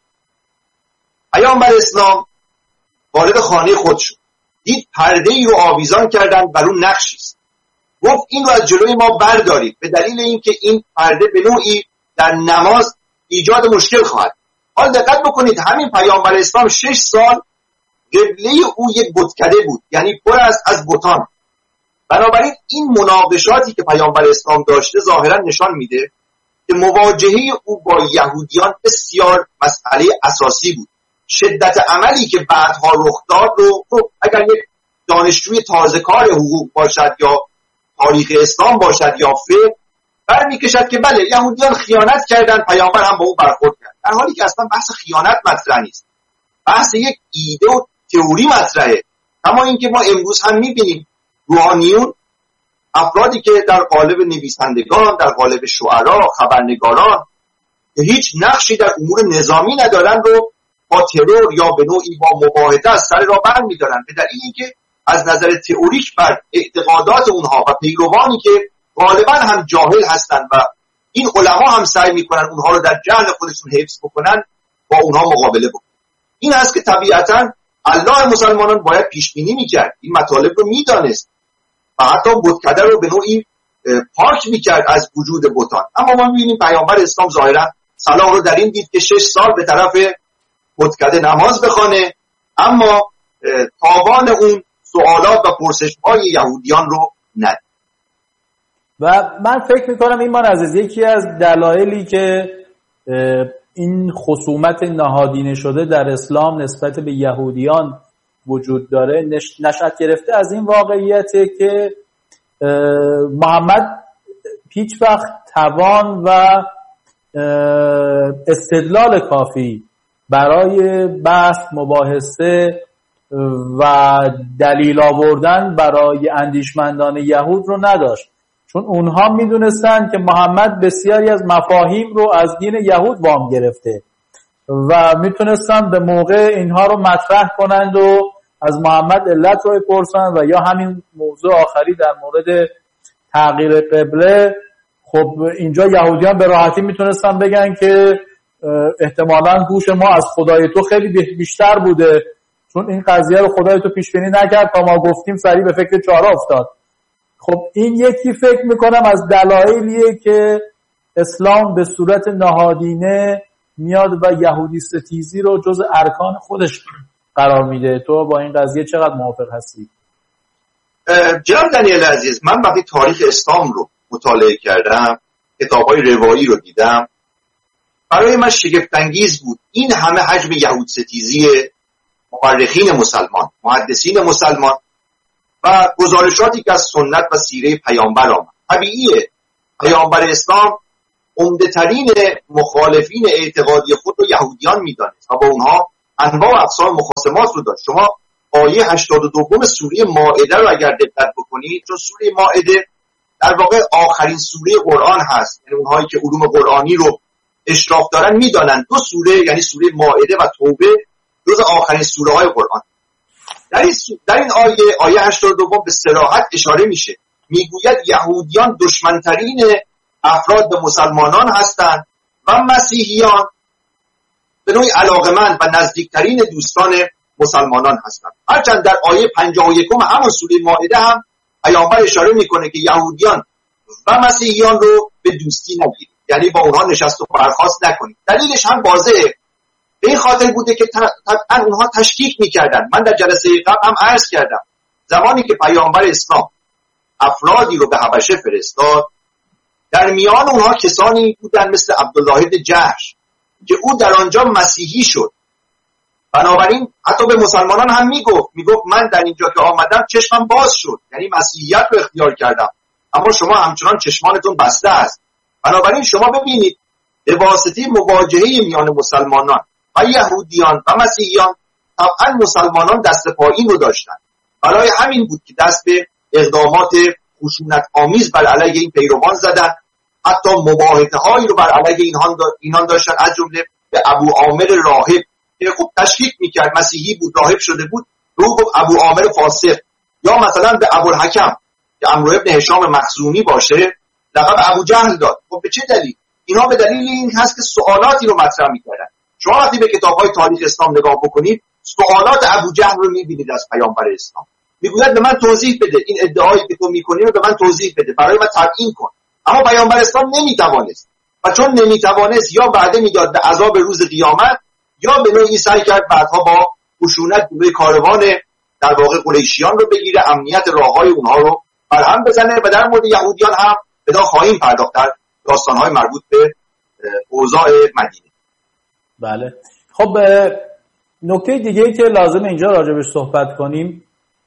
پیامبر اسلام وارد خانه خود شد، دید پرده ای رو آویزان کردن بر اون نقشی است. گفت این رو از جلوی ما بردارید به دلیل اینکه این پرده به نوعی در نماز ایجاد مشکل خواهد. حال دقت بکنید همین پیامبر اسلام 6 سال قبله او یک بتکده بود، یعنی پر است از بتان. بنابراین این مناقشاتی که پیامبر اسلام داشته ظاهرا نشان میده که مواجهه او با یهودیان بسیار مسئله اساسی بود. شدت عملی که بعدها رخ داد رو اگر یک دانشجوی تازه کار حقوق باشد یا تاریخ اسلام باشد یا فقه برمی‌کشد که بله یهودیان خیانت کردن، پیامبر هم با او برخورد کرد، در حالی که اصلا بحث خیانت مطرح نیست، بحث یک ایده و تئوری مطرحه. اما اینکه ما امروز هم می‌بینیم روحانیون، افرادی که در قالب نویسندگان، در قالب شعرا، خبرنگاران که هیچ نقشی در امور نظامی ندارن رو با ترور یا به نوعی با مباهده از سر راه برمی‌دارن، به دلیل اینکه از نظر تئوریک بر اعتقادات اونها و پیروانی که غالبا هم جاهل هستند و این علما هم سعی میکنن اونها رو در جهل خودشون حفظ بکنن، با اونها مقابله بکنن. این است که طبیعتا الله مسلمانان باید پیش بینی میکرد، این مطالب رو میدانست و حتی بتکده رو به نوعی پاک میکرد از وجود بتان. اما ما میبینیم پیامبر اسلام ظاهرا صلاح رو در این دید که 6 سال به طرف بتکده نماز بخونه، اما تاوان اون سوالات و پرسش‌های یهودیان رو ندید. و من فکر میکنم ایمان عزیز یکی از دلایلی که این خصومت نهادینه شده در اسلام نسبت به یهودیان وجود داره نشأت گرفته از این واقعیته که محمد هیچ وقت توان و استدلال کافی برای بحث، مباحثه و دلیل آوردن برای اندیشمندان یهود رو نداشت، چون اونها میدونستن که محمد بسیاری از مفاهیم رو از دین یهود وام گرفته و میتونستن به موقع اینها رو مطرح کنند و از محمد علت رو بپرسن. و یا همین موضوع آخری در مورد تغییر قبله، خب اینجا یهودیان به راحتی میتونستن بگن که احتمالاً هوش ما از خدای تو خیلی بیشتر بوده، چون این قضیه رو خدای تو پیش بینی نکرد تا ما گفتیم سریع به فکر چاره افتاد. خب این یکی فکر میکنم از دلایلیه که اسلام به صورت نهادینه میاد و یهودی ستیزی رو جز ارکان خودش قرار میده. تو با این قضیه چقدر موافق هستی؟ جناب دنیل عزیز، من وقتی تاریخ اسلام رو مطالعه کردم، کتاب‌های روایی رو دیدم، برای من شگفت‌انگیز بود این همه حجم یهود ستیزی مورخین مسلمان، محدثین مسلمان و گزارشاتی که از سنت و سیره پیامبر آمد. طبیعیه پیامبر اسلام عمده‌ترین مخالفین اعتقادی خود رو یهودیان می‌دانست و با اونها انواع و اقسام مخاصمات رو داشت. شما آیه 82 سوره مائده رو اگر دقت بکنید، چون سوره مائده در واقع آخرین سوره قرآن هست، یعنی اونهایی که علوم قرآنی رو اشراف دارن میدانن دو سوره، یعنی سوره مائده و توبه، جز آخرین سوره های قرآن. در این آیه 82 به صراحت اشاره میشه، میگوید یهودیان دشمنترین افراد به مسلمانان هستند و مسیحیان به نوعی علاقمند و نزدیکترین دوستان مسلمانان هستند. هرچند در آیه 51 همون سوره مائده هم پیامبر اشاره میکنه که یهودیان و مسیحیان رو به دوستی نگیرید، یعنی با اونها نشست و برخاست نکنید. دلیلش هم واضحه، به این خاطر بوده که طبعا اونها تشکیک میکردن. من در جلسه قبل هم عرض کردم زمانی که پیامبر اسلام افرادی رو به حبشه فرستاد، در میان اونها کسانی بودن مثل عبدالله بن جحش که او در آنجا مسیحی شد. بنابراین حتی به مسلمانان هم میگفت من در اینجا که آمدم چشمم باز شد، یعنی مسیحیت رو اختیار کردم، اما شما همچنان چشمانتون بسته است. بنابراین شما ببینید به واسطه مواجهه میان مسلمانان و یهودیان و مسیحیان طبعا مسلمانان دست پایین رو داشتن. برای همین بود که دست به اقدامات خشونت آمیز بر علیه این پیروان زدن، حتی مباهته هایی رو بر علیه اینان داشتن، از جمله به ابو عامر راهب که خوب تشکیک میکرد، مسیحی بود، راهب شده بود، رو گفت ابو عامر فاسق، یا مثلا به ابو الحکم که عمرو ابن هشام مخزومی باشه لقب ابو جهل داد. خب به چه دلیل؟ اینا به دلیل این هست که سوالاتی رو مطرح میکردن. شما وقتی به کتاب‌های تاریخ اسلام نگاه بکنید، سوالات ابو جهل رو میبینید از پیامبر اسلام. میگوید به من توضیح بده، این ادعایی که تو میکنی رو به من توضیح بده، برای من تبیین کن. اما پیامبر اسلام نمیتوانست و چون نمیتوانست یا وعده میداد به عذاب روز قیامت یا به نوعی سعی کرد بعدها با خشونت روی کاروان در واقع قریشیان رو بگیره، امنیت راههای اونها رو برهم بزنه. و در مورد یهودیان هم بدا خواهیم پرداخت در داستانهای مربوط به اوضاع مدینه. بله. خب نکته دیگه که لازم اینجا راجبش صحبت کنیم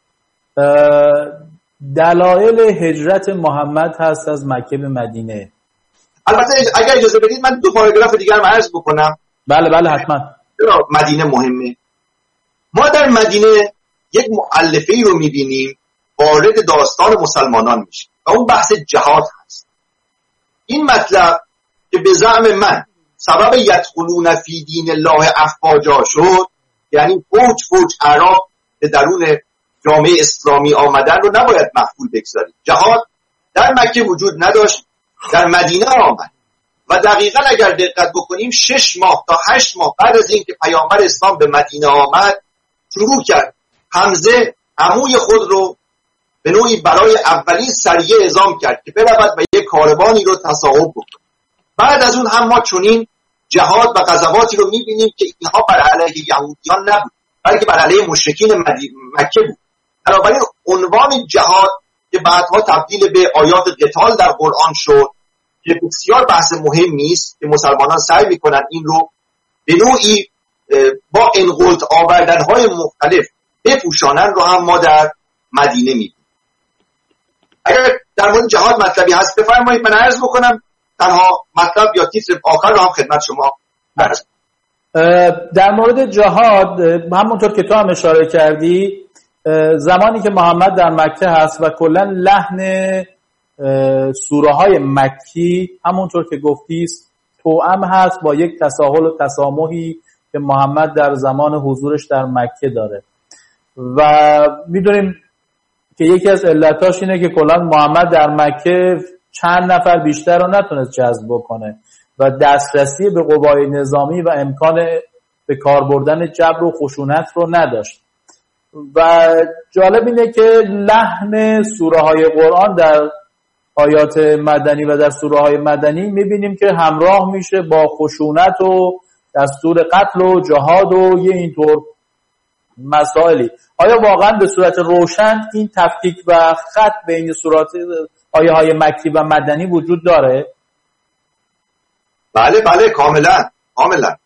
دلایل هجرت محمد هست از مکه به مدینه. البته اگر اجازه بدید من دو پاراگراف دیگر هم عرض بکنم. بله حتما. مدینه مهمه. ما در مدینه یک مؤلفه‌ای رو می‌بینیم وارد داستان مسلمانان میشه و اون بحث جهاد هست. این مطلب که به زعم من سبب یدخلون فی دین الله افواجا شد، یعنی فوج اعراب به درون جامعه اسلامی آمدن رو نباید مخفول بگذارید. جهاد در مکه وجود نداشت، در مدینه آمد و دقیقاً اگر دقت بکنیم 6 ماه تا 8 ماه بعد از اینکه پیامبر اسلام به مدینه آمد شروع کرد حمزه عموی خود رو به نوعی برای اولین سریه اعزام کرد که برود و یک کاروانی رو تصاحب بکنه. بعد از اون هم ما چنین جهاد و غزواتی رو می‌بینیم که اینها بر علیه یهودیان نبود، بلکه بر علیه مشرکین مکه بود. بنابراین عنوان جهاد که بعدها تبدیل به آیات قتال در قرآن شد که بسیار بحث مهمی است که مسلمانان سعی می‌کنن این رو به نوعی با انقلت آوردن‌های مختلف بپوشانن، رو هم ما در مدینه می‌بینیم. اگر در مورد جهاد مطلبی هست بفرمایید من عرض بکنم، تنها مطلب یا تیتر آخر رو هم خدمت شما عرض. در مورد جهاد همونطور که تو هم اشاره کردی، زمانی که محمد در مکه هست و کلا لحن سوره های مکی همونطور که گفتی توأم هست با یک تساهل و تسامحی که محمد در زمان حضورش در مکه داره و میدونیم که یکی از علتاش اینه که کلا محمد در مکه چند نفر بیشتر رو نتونست جذب بکنه و دسترسی به قوای نظامی و امکان به کار بردن جبر و خشونت رو نداشت. و جالب اینه که لحن سوره های قرآن در آیات مدنی و در سوره های مدنی میبینیم که همراه میشه با خشونت و دستور قتل و جهاد و یه اینطور مسائلی. آیا واقعا به صورت روشن این تفکیک و خط بین سورات آیه های مکی و مدنی وجود داره؟ بله کاملا.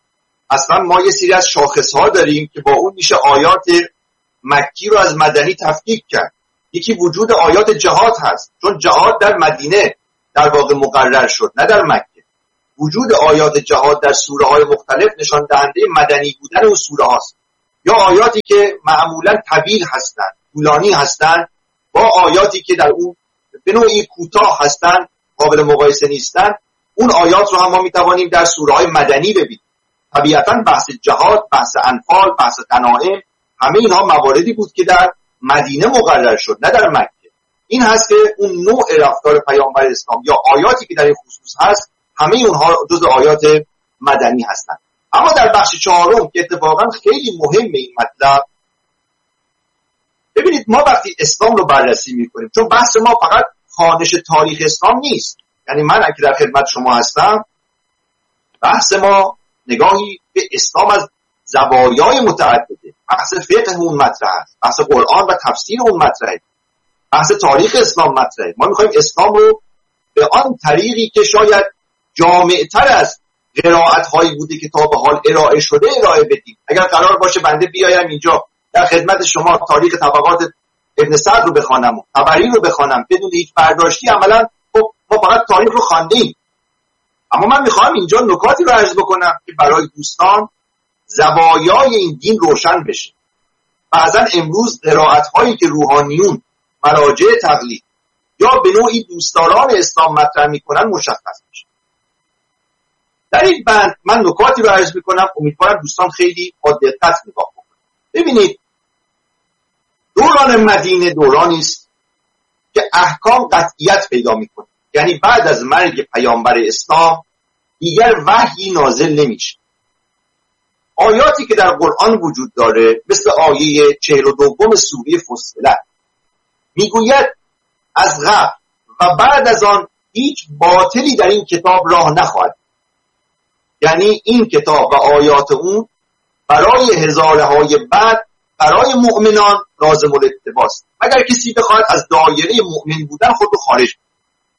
اصلا ما یه سری از شاخص‌ها داریم که با اون میشه آیات مکی رو از مدنی تفکیک کرد. یکی وجود آیات جهاد هست، چون جهاد در مدینه در واقع مقرر شد نه در مکه. وجود آیات جهاد در سوره های مختلف نشان دهنده مدنی بودن اون سوره هاست. یا آیاتی که معمولا طویل هستند، طولانی هستند، با آیاتی که در اون به نوعی کوتاه هستند، قابل مقایسه نیستند، اون آیات رو هم ما میتوانیم در سوره های مدنی ببینیم. طبیعتا بحث جهاد، بحث انفال، بحث غنایم، همه اینها مواردی بود که در مدینه مقرر شد نه در مکه. این هست که اون نوع رفتار پیامبر اسلام یا آیاتی که در این خصوص هست همه اونها جزء آیات مدنی هستند. اما در بخش چهارم که اتفاقا خیلی مهمه این مطلب، ببینید ما وقتی اسلام رو بررسی میکنیم، چون بحث ما فقط خوانش تاریخ اسلام نیست، یعنی من اگه در خدمت شما هستم، بحث ما نگاهی به اسلام از زوایای متعدده، بحث فقه اون مطرح است، بحث قرآن و تفسیر اون مطرحه، بحث تاریخ اسلام مطرحه. ما میخوایم اسلام رو به آن طریقی که شاید جامع‌تر از قرائت هایی بوده که تا به حال ارائه شده ارائه بدیم. اگر قرار باشه بنده بیایم اینجا در خدمت شما تاریخ طبقات ابن سعد رو بخوانم و طبری رو بخوانم بدون هیچ برداشتی، عملا خب ما فقط تاریخ رو خواندیم. اما من میخوام اینجا نکاتی رو عرض بکنم که برای دوستان زوایای این دین روشن بشه. بعضا امروز قرائت هایی که روحانیون، مراجع تقلید یا به نوعی دوستداران اسلام مطرح میکنن مشخص میشه. در این بند من نکاتی رو عرض میکنم، امیدوارم دوستان خیلی با دقت نگاه کنند. ببینید دوران مدینه دورانی است که احکام قطعیت پیدا میکنه، یعنی بعد از مرگ پیامبر اسلام دیگر وحی نازل نمیشه. آیاتی که در قرآن وجود داره مثل آیه 42 سوره فصلت میگوید از قبل و بعد از آن هیچ باطلی در این کتاب راه نخواهد، یعنی این کتاب و آیات اون برای هزاره های بعد برای مؤمنان لازم الاتباست، مگر کسی بخواهد از دایره مؤمن بودن خود رو خارج کنه.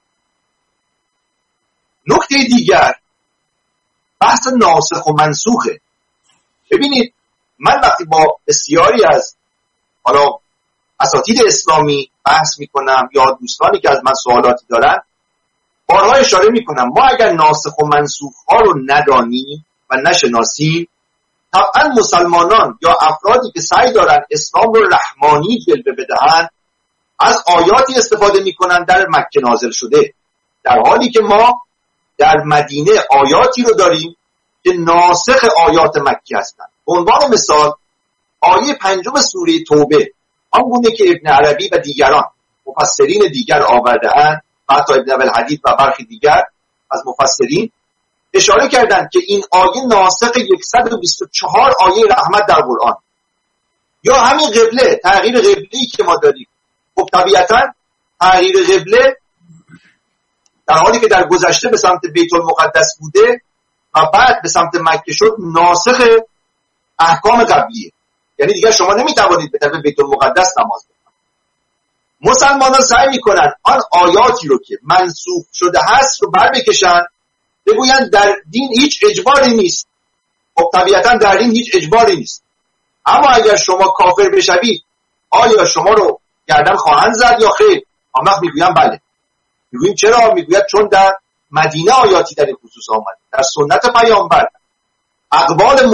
نکته دیگر بحث ناسخ و منسوخه. ببینید من وقتی با بسیاری از حالا اساتید اسلامی بحث میکنم یا دوستانی که از من سوالاتی دارن، بارها اشاره میکنم ما اگر ناسخ و منسوخ ها رو ندانیم و نشناسیم، طبعا مسلمانان یا افرادی که سعی دارن اسلام رو رحمانی جلوه بدهن از آیاتی استفاده میکنن در مکه نازل شده، در حالی که ما در مدینه آیاتی رو داریم که ناسخ آیات مکی هستند. به عنوان مثال آیه 5 سوره توبه، آنگونه که ابن عربی و دیگران مفسرین دیگر آورده‌اند و حتی ابن ابوالحدید و برخی دیگر از مفسرین اشاره کردند که این آیه ناسخ 124 آیه رحمت در قرآن. یا همین قبله، تغییر قبله‌ای که ما داریم، خب طبیعتاً تغییر قبله در حالی که در گذشته به سمت بیت المقدس بوده و بعد به سمت مکه شد، ناسخ احکام قبلیه، یعنی دیگر شما نمیتوانید به طرف بیت المقدس نماز بخونید. مسلمانان سعی میکنن آن آیاتی رو که منسوخ شده هست رو بر بکشن، بگویند در دین هیچ اجباری نیست. خب طبیعتا در دین هیچ اجباری نیست، اما اگر شما کافر بشوید آیا شما رو گردن خواهند زد یا خیر؟ آن وقت میگویم بله. میگویم چرا؟ میگوید چون در مدینه آیاتی در این خصوص آمد، در سنت پیامبر احوال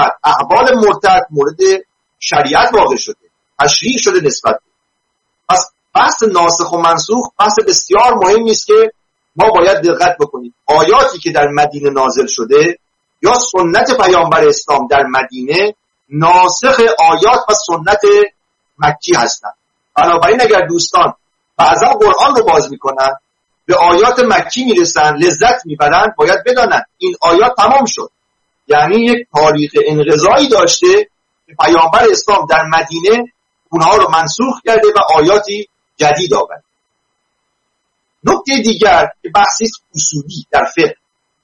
مرتد مورد شریعت واقع شده، تشریع شده نسبت. پس بحث ناسخ و منسوخ بحث بسیار مهمی است که ما باید دقت بکنیم. آیاتی که در مدینه نازل شده یا سنت پیامبر اسلام در مدینه ناسخ آیات و سنت مکی هستند. بنابراین اگر دوستان بعضا قرآن رو باز میکنن به آیات مکی میرسن، لذت میبرن، باید بدانن این آیات تمام شد، یعنی یک تاریخ انقضایی داشته که پیامبر اسلام در مدینه اونها رو منسوخ کرده و آیاتی جدید آورد. نکته دیگر که بحثی اصولی در فقه،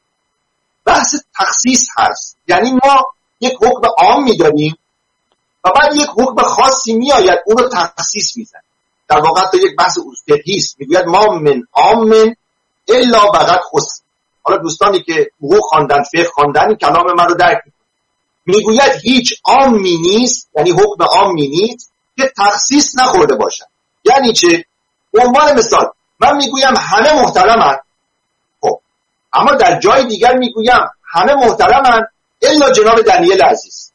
بحث تخصیص هست. یعنی ما یک حکم عام میداریم و بعد یک حکم خاصی میآید اون رو تخصیص میزنه. در واقع تو یک بحث فقهی است، میگوید ما من عام الا بقد خص. حالا دوستانی که حقوق خواندن، فقه خواندن، این کلام من رو درک میکنن. میگوید هیچ عامی نیست، یعنی حکم عامی نیست که تخصیص نخورده باشد. یعنی چه؟ به عنوان مثال من میگویم همه محترمند، خب اما در جای دیگر میگویم همه محترمند الا جناب دنیل عزیز.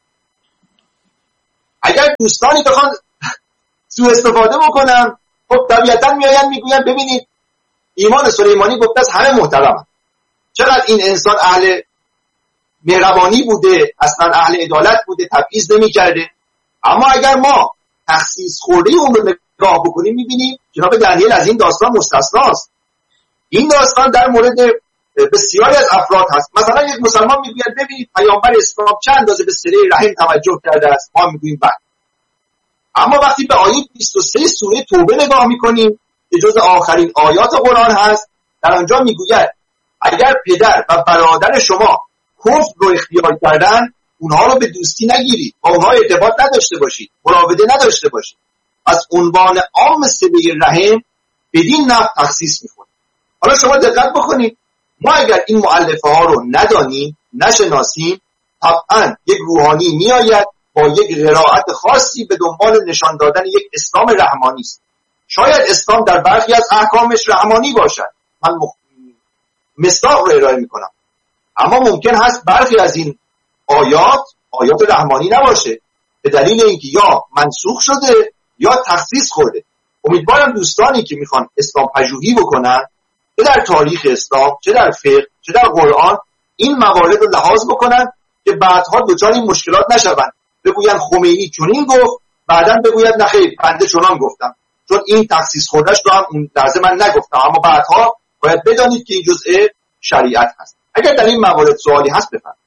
اگر دوستانی بخوان سوء استفاده بکنن، خب طبیعتا میآیند میگویم ببینید ایمان سلیمانی گفته است همه محترمند، چقدر این انسان اهل مهربانی بوده، اصلا اهل عدالت بوده، تبعیض نمی‌کرده. اما اگر ما تخصیص خورده اون رو نگاه بکنیم می‌بینیم جناب دنیل از این داستان مستثناست. این داستان در مورد بسیاری از افراد هست. مثلا یک مسلمان میگوید ببینید پیامبر اسلام چند اندازه به صله رحم توجه کرده است، ما میگوییم بله. اما وقتی به آیه 23 سوره توبه نگاه می‌کنیم که جز آخرین آیات قرآن هست، در آنجا میگوید اگر پدر و برادر شما کفر رو اختیار کردن، اونها رو به دوستی نگیرید، با اونها ارتباط نداشته باشید، مراوده نداشته باشید. از عنوان عام صله رحم بدین نحو تخصیص می‌کنید. حالا شما دقت بکنید، ما اگر این مؤلفه ها رو ندانیم، نشناسیم، طبعا یک روحانی میآید با یک قرائت خاصی به دنبال نشان دادن یک اسلام رحمانی است. شاید اسلام در برخی از احکامش رحمانی باشد، من مصداق رو ارائه میکنم، اما ممکن هست برخی از این آیات رحمانی نباشه، به دلیل اینکه یا منسوخ شده یا تخصیص خورده. امیدوارم دوستانی که میخوان اسلام پژوهی بکنن، چه در تاریخ اسلام، چه در فقه، چه در قرآن، این موارد رو لحاظ بکنن که بعدها دچار این مشکلات نشوند. بگوین خمینی چنین گفت، بعداً بگوید نه خیر بنده چنان گفتم، چون این تخصیص خوردهش رو هم اون لحظه من نگفتم، اما بعدها باید بدانید که این جزء شریعت هست. اگر در این موارد سوالی هست بفرمایید.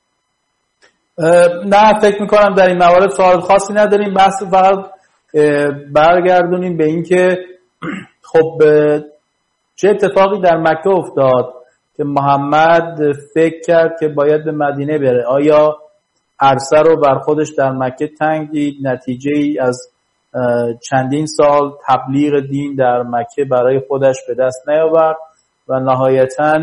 نه فکر میکنم در این موارد سوال خاصی نداریم. بحث فقط برگردونیم به این که خب چه اتفاقی در مکه افتاد که محمد فکر کرد که باید به مدینه بره. آیا عرصه رو بر خودش در مکه تنگ دید، نتیجه ای از چندین سال تبلیغ دین در مکه برای خودش به دست نیاورد و نهایتاً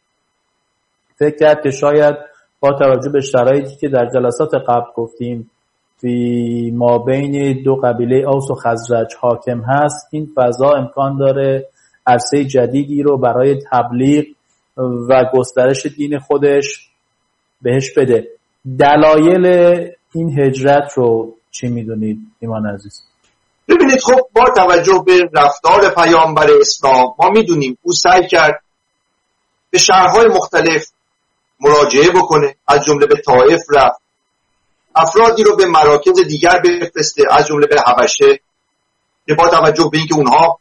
فکر کرد که شاید با توجه به شرایطی که در جلسات قبل گفتیم فی ما بین دو قبیله اوس و خزرج حاکم هست، این فضا امکان داره عرصه جدیدی رو برای تبلیغ و گسترش دین خودش بهش بده. دلایل این هجرت رو چی میدونید ایمان عزیز؟ ببینید خب با توجه به رفتار پیامبر اسلام ما میدونیم او سعی کرد به شهرهای مختلف مراجعه بکنه، از جمله به طائف رفت، افرادی رو به مراکز دیگر بفرسته از جمله به حبشه، که با توجه به اینکه اونها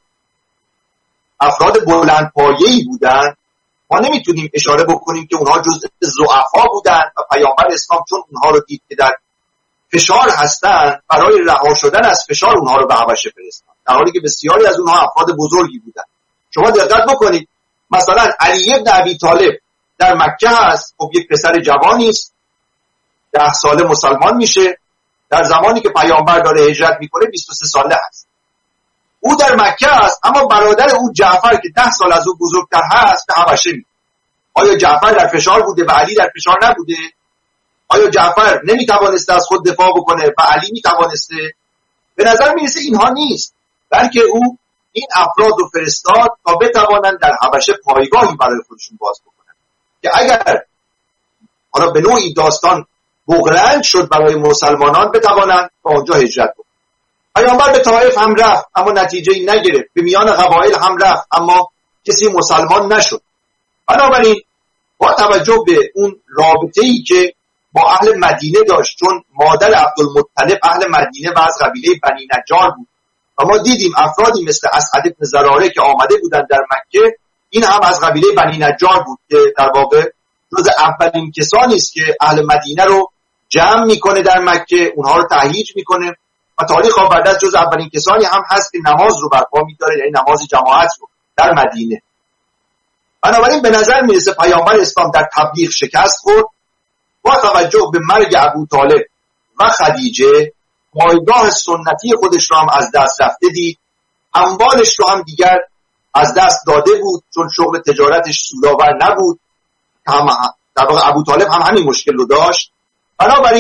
افراد بلند پایه‌ای بودن ما نمیتونیم اشاره بکنیم که اونها جزء ضعفا بودن و پیامبر اسلام چون اونها رو دید که در فشار هستن برای رها شدن از فشار اونها رو به حبشه فرستاد، در حالی که بسیاری از اونها افراد بزرگی بودن. شما دقت بکنید مثلا علی بن ابی طالب در مکه هست، خب یک پسر جوانی است، 10 ساله مسلمان میشه، در زمانی که پیامبر داره هجرت میکنه 23 ساله هست. او در مکه است اما برادر او جعفر که 10 سال از او بزرگتر هست به حبشه میره. آیا جعفر در فشار بوده و علی در فشار نبوده؟ آیا جعفر نمیتوانسته از خود دفاع بکنه و علی میتوانسته؟ به نظر میرسه اینها نیست، بلکه او این افراد رو فرستاد تا بتوانند در حبشه پایگاهی برای خودشون باز بکنن که اگر حالا به نوعی داستان بغرنج شد برای مسلمانان بتوانند به آنجا هجرت بکنن. پیامبر به طائف هم رفت اما نتیجه‌ای نگرفت، به میان قبایل هم رفت اما کسی مسلمان نشد. بنابراین با توجه به اون رابطه‌ای که با اهل مدینه داشت، چون مادر عبدالمطلب اهل مدینه و از قبیله بنی نجار بود و ما دیدیم افرادی مثل اسعد بن زراره که آمده بودند در مکه، این هم از قبیله بنی نجار بود که در واقع جز اولین کسانی است که اهل مدینه رو جمع میکنه در مکه، اونها رو تهییج میکنه و تاریخ آورده جز اولین کسانی هم هست که نماز رو برپا می‌داره، یعنی نماز جماعت رو در مدینه. بنابراین به نظر میرسه پیامبر اسلام در تبلیغ شکست خورد. با توجه به مرگ ابوطالب و خدیجه پایگاه سنتی خودش رو هم از دست رفته دید، اموالش رو هم دیگر از دست داده بود چون شغل تجارتش سودآور نبود. در واقع ابوطالب هم همین مشکل رو داشت. بنابراین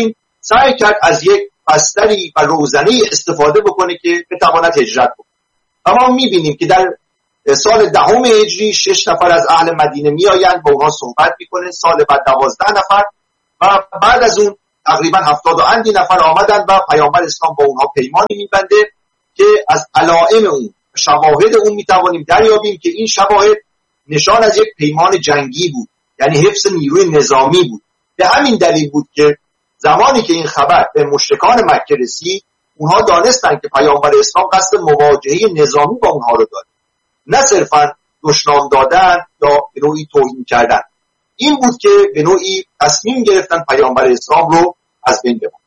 سعی کرد از یک بستری و روزنه استفاده بکنه که بتواند هجرت بکنه. و ما میبینیم که در سال 10 هجری 6 نفر از اهل مدینه میآیند، با اونها صحبت میکنه. سال بعد 12 نفر و بعد از اون تقریبا 70 و اندی نفر آمدن و پیامبر اسلام با اونها پیمانی میبنده که از علائم اون، شواهد اون میتوانیم دریابیم که این شواهد نشان از یک پیمان جنگی بود، یعنی حفظ نیروی نظامی بود. به همین دلیل بود که زمانی که این خبر به مشرکان مکه رسید، اونها دانستند که پیامبر اسلام قصد مواجهه نظامی با اونها رو داره، نه صرفا دشنام دادن یا به نوعی توهین کردن. این بود که به نوعی تصمیم گرفتن پیامبر اسلام رو از بین ببرن.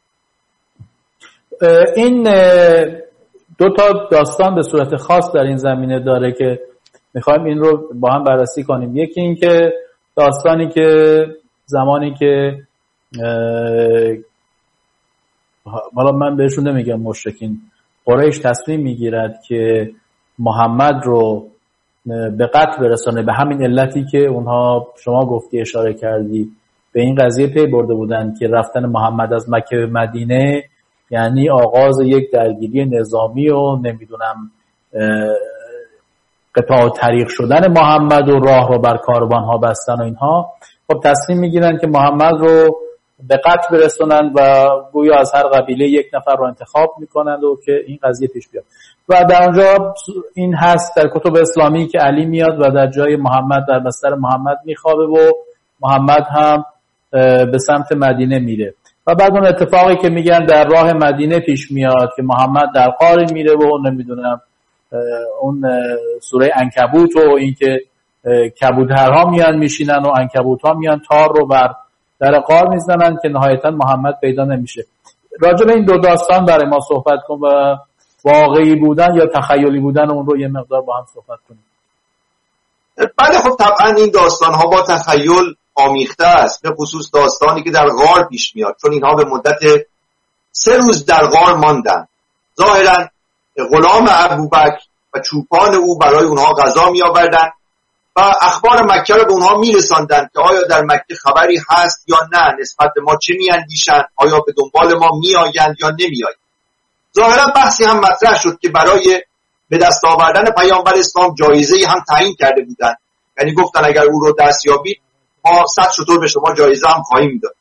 این دو تا داستان به صورت خاص در این زمینه داره که میخوایم این رو با هم بررسی کنیم. یکی این که داستانی که زمانی که حالا من بهشون نمیگم مشرکین، قریش تصمیم میگیرد که محمد رو به قتل برسانه، به همین علتی که اونها شما گفتی اشاره کردی به این قضیه پی برده بودن که رفتن محمد از مکه به مدینه یعنی آغاز یک درگیری نظامی و نمیدونم قطاع طریق شدن محمد و راه رو بر کاروانها بستن و اینها. خب تصمیم میگیرن که محمد رو به قتل برسونن و گویا از هر قبیله یک نفر رو انتخاب میکنند و که این قضیه پیش بیاد. و در اونجا این هست در کتب اسلامی که علی میاد و در جای محمد در بستر محمد میخوابه و محمد هم به سمت مدینه میره و بعد اون اتفاقی که میگن در راه مدینه پیش میاد که محمد در غاری میره و نمیدونم اون سوره عنکبوت و این که کبوترها میان میشینن و عنکبوت‌ها میان تار رو بر در غار میزنن که نهایتا محمد پیدا نمیشه. راجع به این دو داستان برای ما صحبت کن و واقعی بودن یا تخیلی بودن اون رو یه مقدار با هم صحبت کنیم. بله خب طبعا این داستان ها با تخیل آمیخته است، به خصوص داستانی که در غار پیش میاد، چون اینها به مدت 3 روز در غار ماندن. ظاهرا غلام ابوبکر و چوپان او برای اونها غذا می آوردن و اخبار مکه رو به اونها می رساندن که آیا در مکه خبری هست یا نه، نسبت به ما چه می اندیشن، آیا به دنبال ما می آیند یا نمی آیند. ظاهرا بحثی هم مطرح شد که برای به دست آوردن پیامبر اسلام جایزه‌ای هم تعیین کرده بودن، یعنی گفتن اگر او رو دست یابید ما 100 شتر به شما جایزه هم خواهیم داد.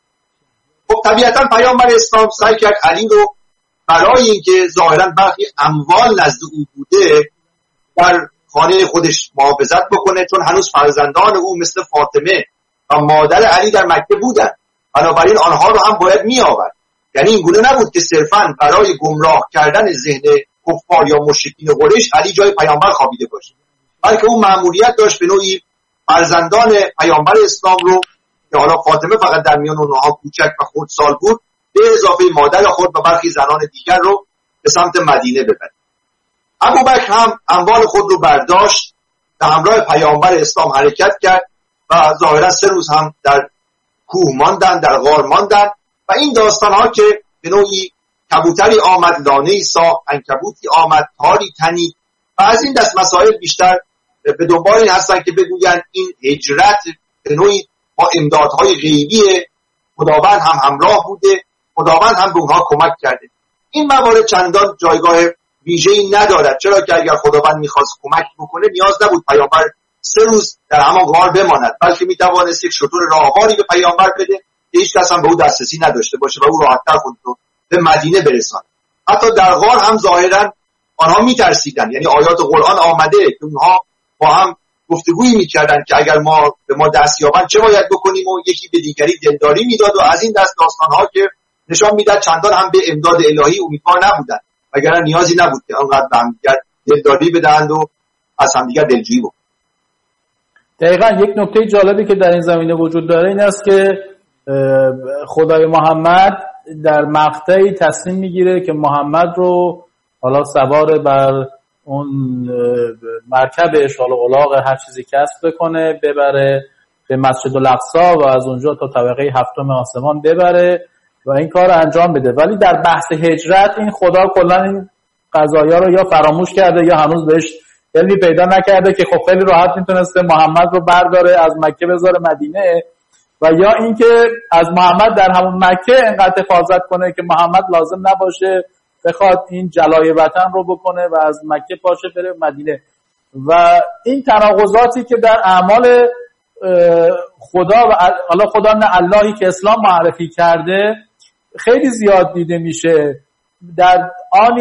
خب طبیعتا پیامبر اسلام سعی کرد علی رو برای اینکه ظاهرا برخی اموال نزد او بوده در خانه خودش محافظت بکنه، چون هنوز فرزندان او مثل فاطمه و مادر علی در مکه بودن، بنابراین آنها رو هم باید می آورد. یعنی این گونه نبود که صرفاً برای گمراه کردن ذهن کفار یا مشرکین قریش علی جای پیامبر خوابیده باشه، بلکه او مأموریت داشت به نوعی فرزندان پیامبر اسلام رو که حالا فاطمه فقط در میان اونها کوچک و خردسال بود، به اضافه مادر خود و برخی زنان دیگر رو به سمت مدینه ببرد. ابوبکر هم اموال خود رو برداشت و همراه پیامبر اسلام حرکت کرد و ظاهرا 3 روز هم در کوه ماندن، در غار ماندن و این داستان ها که به نوعی کبوتری آمد لانه‌ای ساخت، عنکبوتی آمد تاری تنید و از این دست مسائل بیشتر به دنبال این هستن که بگویند این هجرت به نوعی با امدادهای غیبی خداوند هم همراه بوده، خداوند هم به اونها کمک کرده. این موارد چندان جایگاه ویژه‌ای ندارد، چرا که اگر خداوند می‌خواست کمک بکنه نیاز نبود پیامبر 3 روز در همان غار بماند، بلکه می‌توانست یک شتر راهواری به پیامبر بده که هیچ کس هم به او دسترسی نداشته باشه و او راحت‌تر خود رو به مدینه برساند. حتی در غار هم ظاهراً آنها می‌ترسیدند، یعنی آیات قرآن آمده که اونها با هم گفتگویی می‌کردند که اگر ما به ما دست یابند چه باید بکنیم و یکی به دیگری دلداری می‌داد و از این دست داستان‌ها که نشان می‌داد چندان هم به امداد الهی امیدوار نبودند، وگرنه نیازی نبود که آنقدر به همدیگر دلداری بدهند و از همدیگر دلجویی بکنند. دقیقاً یک نکته جالبی که در این زمینه وجود داره این است که خدای محمد در مقطعی تصمیم میگیره که محمد رو حالا سوار بر اون مرکبش، حالا الاغ هر چیزی کسب بکنه، ببره به مسجد الاقصی و از اونجا تا طبقه 7 آسمان ببره و این کار انجام بده. ولی در بحث هجرت این خدا کلا این قضایا رو یا فراموش کرده یا هنوز بهش علمی پیدا نکرده که خب خیلی راحت میتونسته محمد رو برداره از مکه بذاره مدینه و و یا اینکه از محمد در همون مکه انقدر حفاظت کنه که محمد لازم نباشه بخواد این جلای وطن رو بکنه و از مکه پاشه بره مدینه. و این تناقضاتی که در اعمال خدا و حالا خدا نه اللهی که اسلام معرفی کرده خیلی زیاد دیده میشه. در آنی